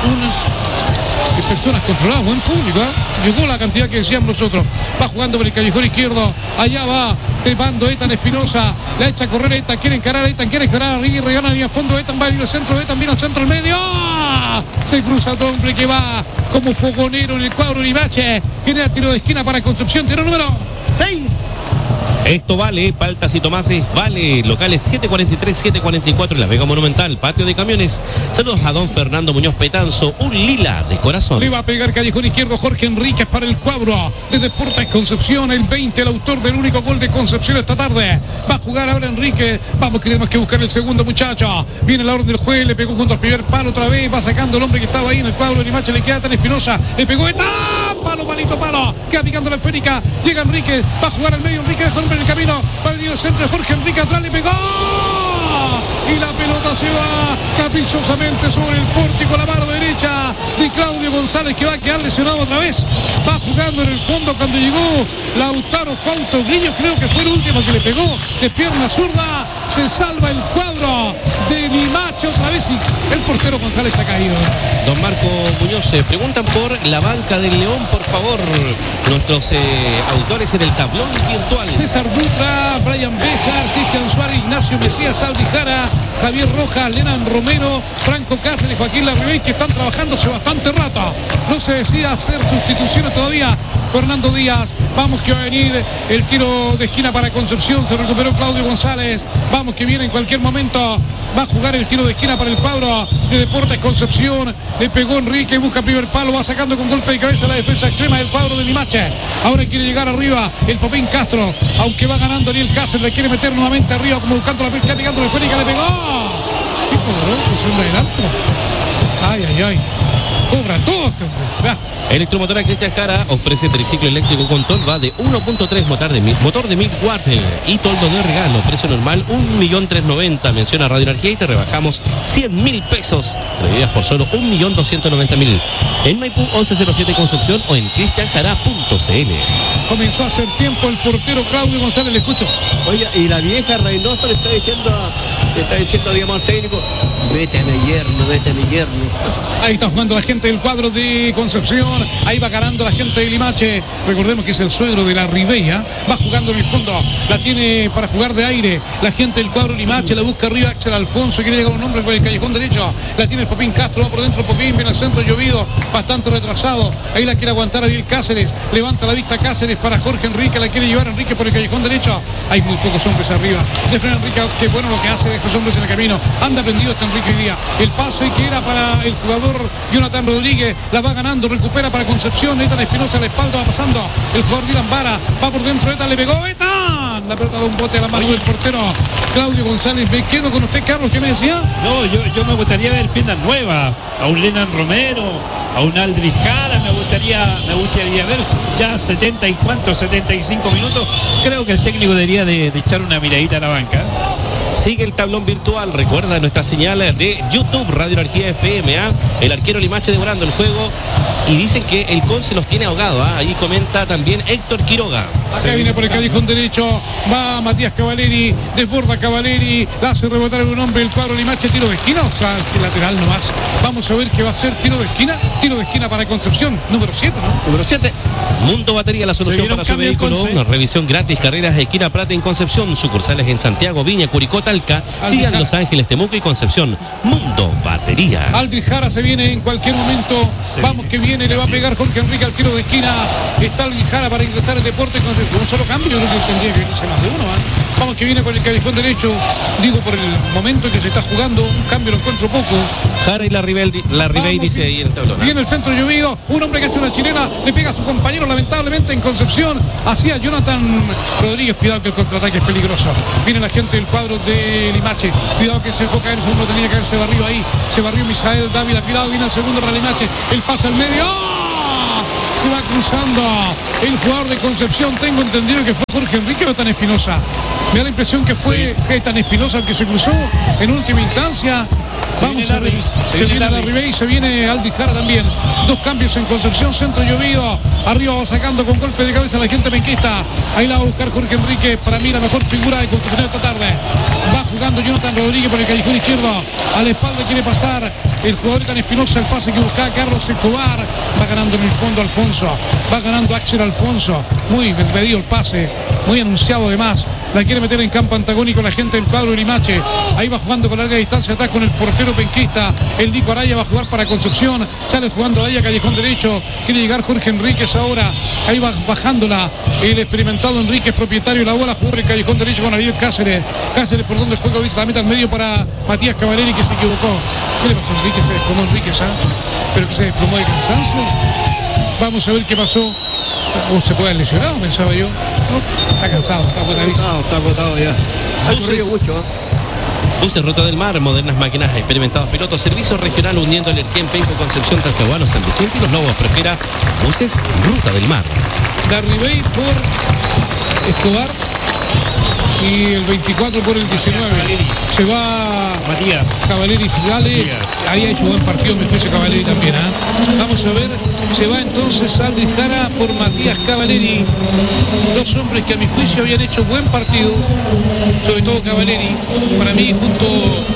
personas controladas, buen público, ¿eh? Llegó la cantidad que decíamos nosotros. Va jugando por el callejón izquierdo, allá va trepando Etan Espinosa, la echa a correr Etan, quiere encarar Aguirre, gana línea a fondo, Etan va a ir al centro, Etan viene al centro al medio. Se cruza otro hombre que va como fogonero en el cuadro Limache, genera tiro de esquina para Concepción, tiro número 6. Esto vale, Paltas y Tomates vale, locales 743, 744 en la Vega Monumental, patio de camiones. Saludos a don Fernando Muñoz Petanzo, un lila de corazón. Le va a pegar callejón izquierdo Jorge Enríquez para el cuadro de Deportes Concepción, el 20, el autor del único gol de Concepción esta tarde. Va a jugar ahora Enríquez, vamos que tenemos que buscar el segundo muchacho. Viene la orden del juez, le pegó junto al primer palo otra vez, va sacando el hombre que estaba ahí en el cuadro de Limache, le queda Tan Espinosa, le pegó palo, queda picando la esférica, llega Enríquez, va a jugar al medio, Enríquez dejó en el camino, va a venir el centro de Jorge Enrique, atrás le pegó y la pelota se va caprichosamente sobre el pórtico, la mano derecha de Claudio González, que va a quedar lesionado otra vez. Va jugando en el fondo cuando llegó Lautaro Fausto Grillo, creo que fue el último que le pegó de pierna zurda. Se salva el cuadro de Limache otra vez y el portero González está caído. Don Marco Muñoz, preguntan por la banca del León, por favor, nuestros autores en el tablón virtual. César Dutra, Brian Bejar, Cristian Suárez, Ignacio Mesías, Aldi Jara, Javier Rojas, Lenan Romero, Franco Cáceres, Joaquín Larribey, que están trabajando hace bastante rato. No se decide hacer sustituciones todavía. Fernando Díaz, vamos que va a venir el tiro de esquina para Concepción, se recuperó Claudio González, vamos que viene en cualquier momento, va a jugar el tiro de esquina para el cuadro de Deportes Concepción, le pegó Enrique, busca primer palo, va sacando con golpe de cabeza la defensa extrema del cuadro de Limache. Ahora quiere llegar arriba el Popín Castro, aunque va ganando Ariel Cáceres, le quiere meter nuevamente arriba como buscando la pesca, pegando la esférica, le pegó. ¿Qué cobró? ¿Posición de adelanto? Ay. Cobra todo este hombre. Electromotora Cristian Jara ofrece triciclo eléctrico con tolva de 1.3 motor de 1000 watts y toldo de regalo, precio normal 1.390.000, menciona Radio Energía y te rebajamos 100.000 pesos, revidas por solo 1.290.000 en Maipú 1107 Concepción o en cristianjara.cl. Comenzó a hacer tiempo el portero Claudio González, le escucho. Oye, y la vieja Reynoso le está diciendo digamos al técnico, vete a mi yerno. Ahí está jugando la gente del cuadro de Concepción, ahí va ganando la gente de Limache, recordemos que es el suegro de la Ribeya, va jugando en el fondo, la tiene para jugar de aire, la gente del cuadro de Limache, la busca arriba Axel Alfonso, quiere llegar un hombre por el callejón derecho, la tiene el Popín Castro, va por dentro el Popín, viene al centro llovido, bastante retrasado, ahí la quiere aguantar Ariel Cáceres, levanta la vista Cáceres para Jorge Enrique, la quiere llevar Enrique por el callejón derecho, hay muy pocos hombres arriba, se frena Enrique, que bueno lo que hace, deja los hombres en el camino, anda prendido este Enrique hoy día, el pase que era para el jugador Jonathan Rodríguez, la va ganando, recupera para Concepción, Etan Espinosa a la espalda, va pasando el jugador Dylan Vara, va por dentro, Etan le pegó, Etan, la pelota de un bote a la mano del portero Claudio González. Me quedo con usted, Carlos, ¿qué me decía? No, yo me gustaría ver piernas nuevas, a un Lenan Romero, a un Aldrich Jara, me gustaría ver ya 75 minutos, creo que el técnico debería de echar una miradita a la banca. Sigue el tablón virtual, recuerda nuestra señal de YouTube, Radio Energía FM, el arquero Limache devorando el juego y dicen que el Conce los tiene ahogado, ahí comenta también Héctor Quiroga. Acá viene por el callejón derecho, va Matías Cavaleri, desborda Cavaleri, la hace rebotar en un hombre el cuadro Limache, tiro de esquina, o sea, que lateral nomás. Vamos a ver qué va a ser tiro de esquina para Concepción, número 7, ¿no? Número 7. Mundo Batería, la solución para su vehículo, una revisión gratis, carreras de esquina Plata en Concepción, sucursales en Santiago, Viña, Curicó, Talca, Chillán, Los Ángeles, Temuco y Concepción. Mundo Batería. Aldrich Jara se viene en cualquier momento, vamos que viene, le va a pegar Jorge Enrique al tiro de esquina, está Aldrich Jara para ingresar en Deportes Concepción. con un solo cambio yo creo que tendría que irse más de uno. Vamos, que viene con el callejón derecho, digo por el momento en que se está jugando, un cambio lo encuentro poco. Jara y la Ribey dice ahí en el tablón. Viene el centro llovido, un hombre que hace una chilena, le pega a su compañero lamentablemente en Concepción, hacia Jonathan Rodríguez, cuidado que el contraataque es peligroso. Viene la gente del cuadro de Limache, cuidado que se dejó caer, no tenía que haberse barrido ahí, se barrió Misael Dávila, cuidado, viene el segundo para Limache, el pase al medio, ¡oh! Se va cruzando el jugador de Concepción, tengo entendido que fue Jorge Enrique o Tan Espinosa. Me da la impresión que fue Tan Espinosa el que se cruzó en última instancia. Vamos a ver, se viene la Ribey, se viene Aldi Jara también. Dos cambios en Concepción, centro llovido. Arriba va sacando con golpe de cabeza la gente penquista. Ahí la va a buscar Jorge Enrique. Para mí la mejor figura de Concepción esta tarde. Va jugando Jonathan Rodríguez por el callejón izquierdo. A la espalda quiere pasar el jugador Tan Espinosa. El pase que buscaba Carlos Escobar. Va ganando en el fondo Alfonso. Va ganando Axel Alfonso. Muy pedido el pase. Muy anunciado además. La quiere meter en campo antagónico la gente del cuadro de Limache. Ahí va jugando con larga distancia atrás con el portero penquista. El Nico Araya va a jugar para Concepción. Sale jugando Araya, callejón derecho. Quiere llegar Jorge Enríquez ahora. Ahí va bajándola el experimentado Enríquez, propietario de la bola. Juega el callejón derecho con Ariel Cáceres. Cáceres por donde juega, dice la meta al medio para Matías Cavaleri, que se equivocó. ¿Qué le pasó a Enríquez? Se desplomó Enríquez, pero que se desplomó de cansancio. Vamos a ver qué pasó. O se puede haber lesionado, pensaba yo. No, está cansado, está agotadísimo. No, está agotado ya. Ha corrido mucho. Buses Ruta del Mar, modernas máquinas, experimentados pilotos, servicio regional uniendo el Erquén, Penco, Concepción, Talcahuano, San Vicente y Los Lobos. Prefiera Buses Ruta del Mar. La Ribey por Escobar y el 24 por el 19. Se va Matías Cavaleri Fidale. Ahí ha hecho buen partido, me juicio Cavaleri también. Vamos a ver, se va entonces Aldri Jara por Matías Cavaleri. Dos hombres que a mi juicio habían hecho buen partido, sobre todo Cavaleri. Para mí, junto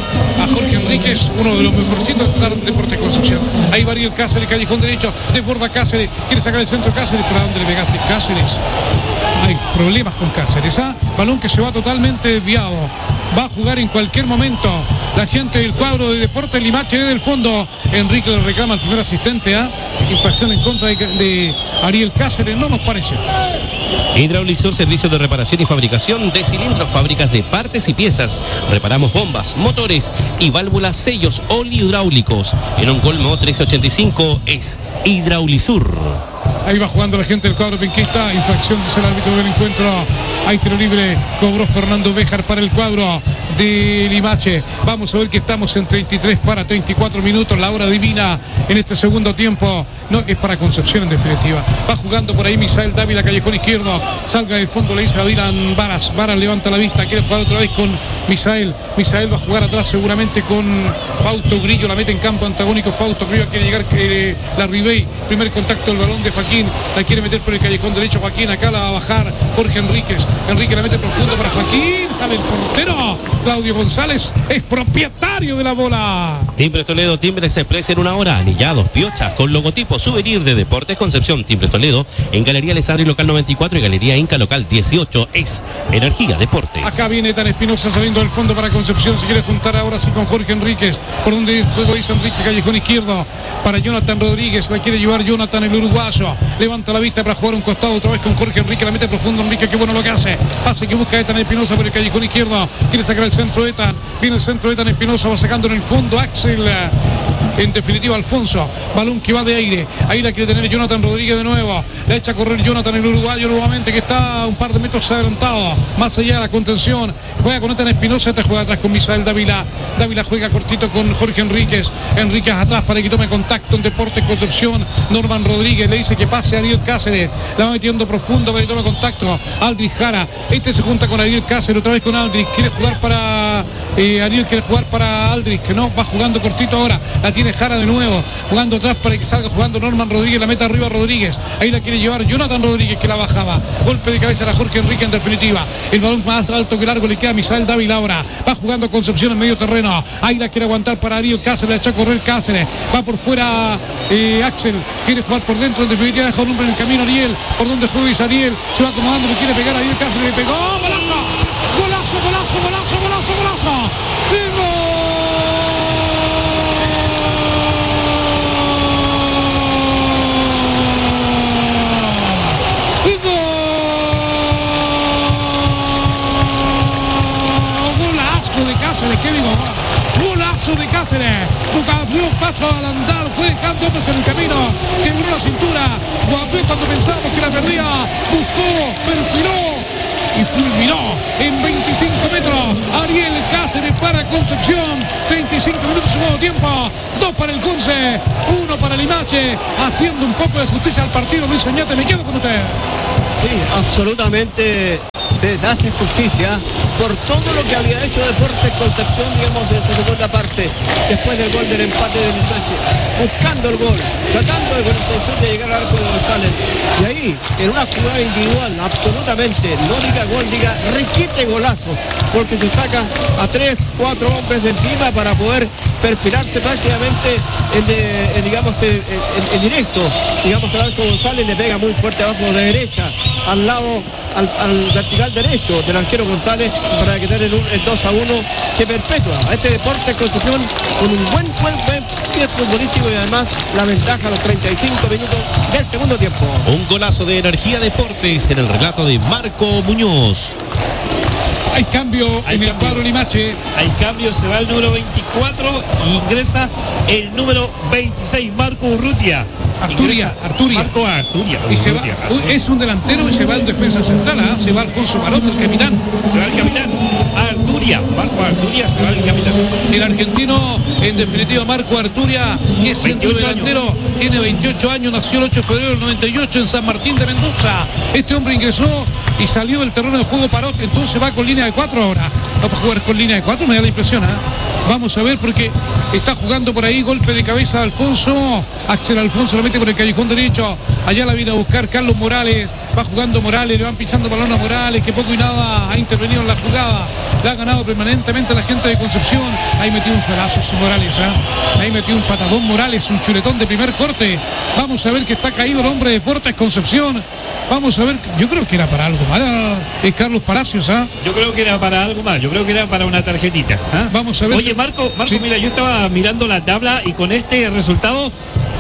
a Jorge Enríquez, uno de los mejorcitos del Deportes Concepción. Ahí va Ariel Cáceres, callejón derecho, desborda Cáceres, quiere sacar el centro Cáceres. ¿Para dónde le pegaste, Cáceres? Hay problemas con Cáceres, balón que se va totalmente desviado. Va a jugar en cualquier momento la gente del cuadro de Deportes Limache desde el fondo. Enrique le reclama al primer asistente, infracción en contra de Ariel Cáceres, no nos pareció. Hidraulisur, servicio de reparación y fabricación de cilindros, fábricas de partes y piezas. Reparamos bombas, motores y válvulas, sellos hidráulicos. En un colmo 1385 es Hidraulisur. Ahí va jugando la gente del cuadro penquista. Infracción, dice el árbitro del encuentro. Hay tiro libre. Cobró Fernando Béjar para el cuadro de Limache. Vamos a ver que estamos en 33 para 34 minutos. La hora divina en este segundo tiempo. No, es para Concepción en definitiva. Va jugando por ahí Misael Dávila, callejón izquierdo. Salga del fondo, le dice a Dylan Varas. Varas levanta la vista. Quiere jugar otra vez con Misael. Misael va a jugar atrás seguramente con Fausto Grillo. La mete en campo antagónico. Fausto Grillo quiere llegar la Ribey. Primer contacto del balón de Joaquín. La quiere meter por el callejón derecho Joaquín. Acá la va a bajar Jorge Enríquez. Enrique la mete profundo para Joaquín. Sale el portero. Claudio González es propietario de la bola. Timbres Toledo, Timbres Express en una hora. Anillados, piochas con logotipo souvenir de Deportes Concepción. Timbres Toledo en Galería Lesarri local 94 y Galería Inca local 18 es Energía Deportes. Acá viene Tan Espinosa saliendo del fondo para Concepción. Se quiere juntar ahora sí con Jorge Enríquez. Por donde juego dice Enrique, callejón izquierdo para Jonathan Rodríguez. La quiere llevar Jonathan, el uruguayo. Levanta la vista para jugar un costado otra vez con Jorge Enrique. La mete profundo Enrique, qué bueno lo que hace. Pase que busca Tan Espinosa por el callejón izquierdo. Quiere sacar el centro de Tan. Viene el centro de Tan Espinosa. Va sacando en el fondo Axel. En definitiva Alfonso. Balón que va de aire. Ahí la quiere tener Jonathan Rodríguez de nuevo. La echa a correr Jonathan, el uruguayo nuevamente, que está un par de metros adelantado. Más allá de la contención. Juega con Tan Espinosa. Este juega atrás con Misael Dávila. Dávila juega cortito con Jorge Enríquez. Enríquez atrás para que tome contacto en Deportes Concepción. Norman Rodríguez le dice que pase a Ariel Cáceres. La va metiendo profundo para que tome contacto. Aldrich Jara. Este se junta con Ariel Cáceres. Otra vez con Aldrich. Quiere jugar para Ariel, quiere jugar para Aldrich, que no, va jugando cortito ahora. La tiene Jara de nuevo. Jugando atrás para que salga jugando Norman Rodríguez. La meta arriba Rodríguez. Ahí la quiere llevar Jonathan Rodríguez, que la bajaba. Golpe de cabeza a Jorge Enrique en definitiva. El balón más alto que largo le queda a Misael Dávila ahora. Va jugando Concepción en medio terreno. Ahí la quiere aguantar para Ariel Cáceres. La echó a correr Cáceres. Va por fuera Axel. Quiere jugar por dentro. En definitiva deja un hombre en el camino Ariel. Por donde juega Ariel. Se va acomodando. Le quiere pegar a Ariel Cáceres. Le pegó. ¡Golazo! ¡Golazo, golazo, golazo, golazo, golazo! ¡Bingo! Cáceres. Guapió, paso al andar, fue dejando hombres en el camino. Quebró la cintura. Guapió cuando pensábamos que la perdía. Buscó, perfiló y fulminó en 25 metros. Ariel Cáceres para Concepción. 35 minutos segundo tiempo. 2 para el Conce, 1 para Limache. Haciendo un poco de justicia al partido. Luis Oñate, me quedo con usted. Sí, absolutamente se hace justicia por todo lo que había hecho Deportes Concepción, digamos, en su segunda parte, después del gol del empate de Limache, buscando el gol, tratando de con intención de llegar al arco de González. Y ahí, en una jugada individual, absolutamente, no diga gol, diga requite golazo, porque se saca a 3, 4 hombres de encima para poder perfilarse prácticamente en directo, digamos, al arco de González, le pega muy fuerte abajo de derecha, al lado, al vertical derecho del arquero González, para que tenga el 2-1 que perpetúa a este Deportes Concepción con un buen pie futbolístico y además la ventaja a los 35 minutos del segundo tiempo. Un golazo de Energía Deportes en el relato de Marco Muñoz. Hay cambio en el cuadro Limache. Hay cambio, se va el número 24 y ingresa el número 26, Marco Urrutia. Arturia. Marco Arturia. Y se va, es un delantero y se va en defensa central, ¿eh? Se va Alfonso Barot, el capitán. Se va el capitán. Arturia. Marco Arturia se va el capitán. El argentino, en definitiva, Marco Arturia, que es centro delantero, tiene 28 años, nació el 8 de febrero del 98 en San Martín de Mendoza. Este hombre ingresó y salió del terreno de juego Parot, entonces va con línea de 4 ahora. Va a jugar con línea de 4, me da la impresión, ¿eh? Vamos a ver porque está jugando por ahí, golpe de cabeza de Alfonso. Axel Alfonso lo mete por el callejón derecho. Allá la viene a buscar Carlos Morales. Va jugando Morales, le van pinchando balón a Morales, que poco y nada ha intervenido en la jugada. La ha ganado permanentemente la gente de Concepción. Ahí metió un suelazo Morales, ¿eh? Ahí metió un patadón Morales, un chuletón de primer corte. Vamos a ver que está caído el hombre de Deportes Concepción. Vamos a ver, yo creo que era para algo más. Es Carlos Palacios, ¿ah? Yo creo que era para algo más, yo creo que era para una tarjetita. Vamos a ver. Oye, Marco, sí. Mira, yo estaba mirando la tabla y con este resultado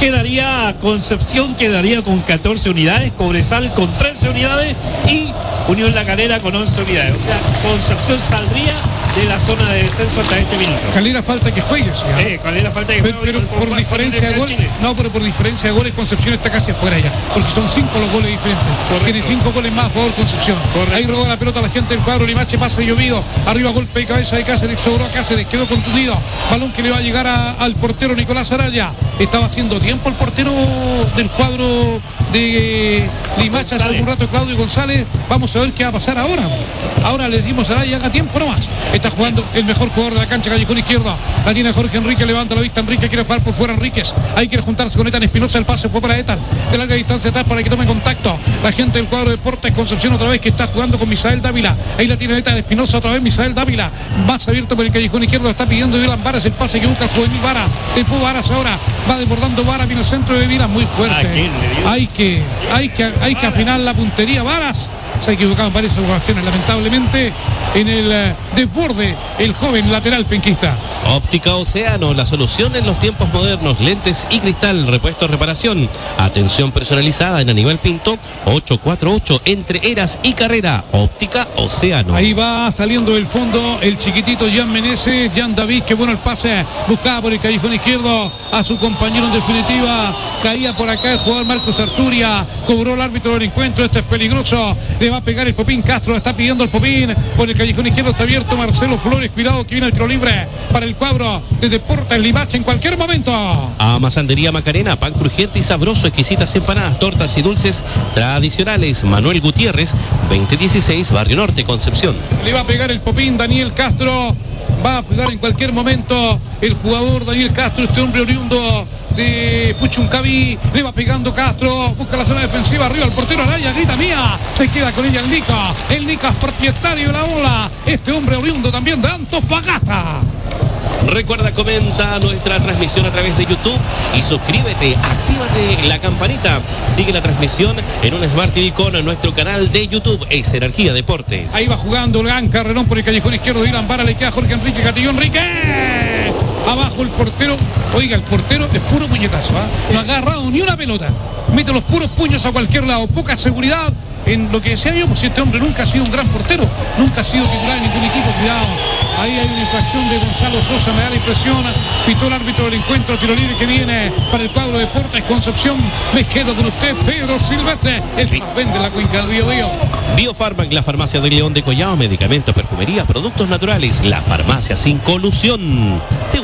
Concepción quedaría con 14 unidades, Cobresal con 13 unidades y Unión La Calera con 11 unidades. O sea, Concepción saldría de la zona de descenso hasta este minuto. Calera falta que juegue, ¿sí? Calera falta que juegue. Pero por diferencia de goles, pero por diferencia de goles Concepción está casi afuera ya, porque son 5 los goles diferentes. Correcto. Tiene 5 goles más a favor Concepción. Correcto. Ahí robó la pelota la gente del cuadro Limache, pase llovido, arriba golpe de cabeza de Cáceres, sobró a Cáceres, quedó contundido, balón que le va a llegar al portero Nicolás Araya. Estaba haciendo tiempo el portero del cuadro de Limache hace algún rato, Claudio González. Vamos a ver qué va a pasar ahora. Ahora le decimos a Araya, haga tiempo nomás. Está jugando el mejor jugador de la cancha, callejón izquierdo. La tiene Jorge Enrique, levanta la vista Enrique, quiere jugar por fuera Enríquez. Ahí quiere juntarse con Etan Espinosa, el pase fue para Etan. De larga distancia atrás para que tome contacto. La gente del cuadro de Deportes Concepción otra vez que está jugando con Misael Dávila. Ahí la tiene Etan Espinosa, otra vez Misael Dávila. Más abierto por el callejón izquierdo, está pidiendo Dylan Varas, el pase que busca el juvenil Vara. Después Varas ahora va desbordando Vara, viene el centro de Vila, muy fuerte. Hay que afinar la puntería. Varas se ha equivocado en varias ocasiones, lamentablemente, en el desborde, el joven lateral penquista. Óptica Océano, la solución en los tiempos modernos, lentes y cristal, repuesto, reparación, atención personalizada en Aníbal Pinto, 848 entre Eras y Carrera. Óptica Océano. Ahí va saliendo del fondo el chiquitito Jan Meneses, Jan David, que bueno el pase, buscaba por el callejón izquierdo a su compañero en definitiva, caía por acá el jugador Marcos Arturia, cobró el árbitro del encuentro, esto es peligroso, le va a pegar el Popín Castro, está pidiendo el Popín, por el callejón izquierdo está abierto Marcelo Flores, cuidado que viene el tiro libre para el cuadro de Deportes Limache en cualquier momento. A Masandería Macarena, pan crujiente y sabroso, exquisitas empanadas, tortas y dulces tradicionales. Manuel Gutiérrez, 2016, Barrio Norte, Concepción. Le va a pegar el Popín Daniel Castro, va a pegar en cualquier momento el jugador Daniel Castro, este hombre oriundo de Puchuncaví, le va pegando Castro, busca la zona defensiva, arriba el portero Araya, grita mía, se queda con ella el Nica es propietario de la bola, este hombre oriundo también de Antofagasta. Recuerda, comenta nuestra transmisión a través de YouTube y suscríbete, actívate la campanita, sigue la transmisión en un Smart TV con nuestro canal de YouTube, es Energía Deportes. Ahí va jugando el gran carrerón por el callejón izquierdo, Dylan Vara, le queda Jorge Enrique, Castillo Enrique, abajo el portero, oiga, el portero es puro puñetazo, no ha agarrado ni una pelota, mete los puros puños a cualquier lado, poca seguridad en lo que decía yo, pues este hombre nunca ha sido un gran portero, nunca ha sido titular en ningún equipo, cuidado. Ahí hay una infracción de Gonzalo Sosa, me da la impresión. Pitó el árbitro del encuentro, tiro libre que viene para el cuadro de Deportes Concepción. Me quedo con usted, Pedro Silvestre, el que más vende la cuenca del Biobío. Biofarmac, la farmacia de León de Collao, medicamentos, perfumería, productos naturales, la farmacia sin colusión.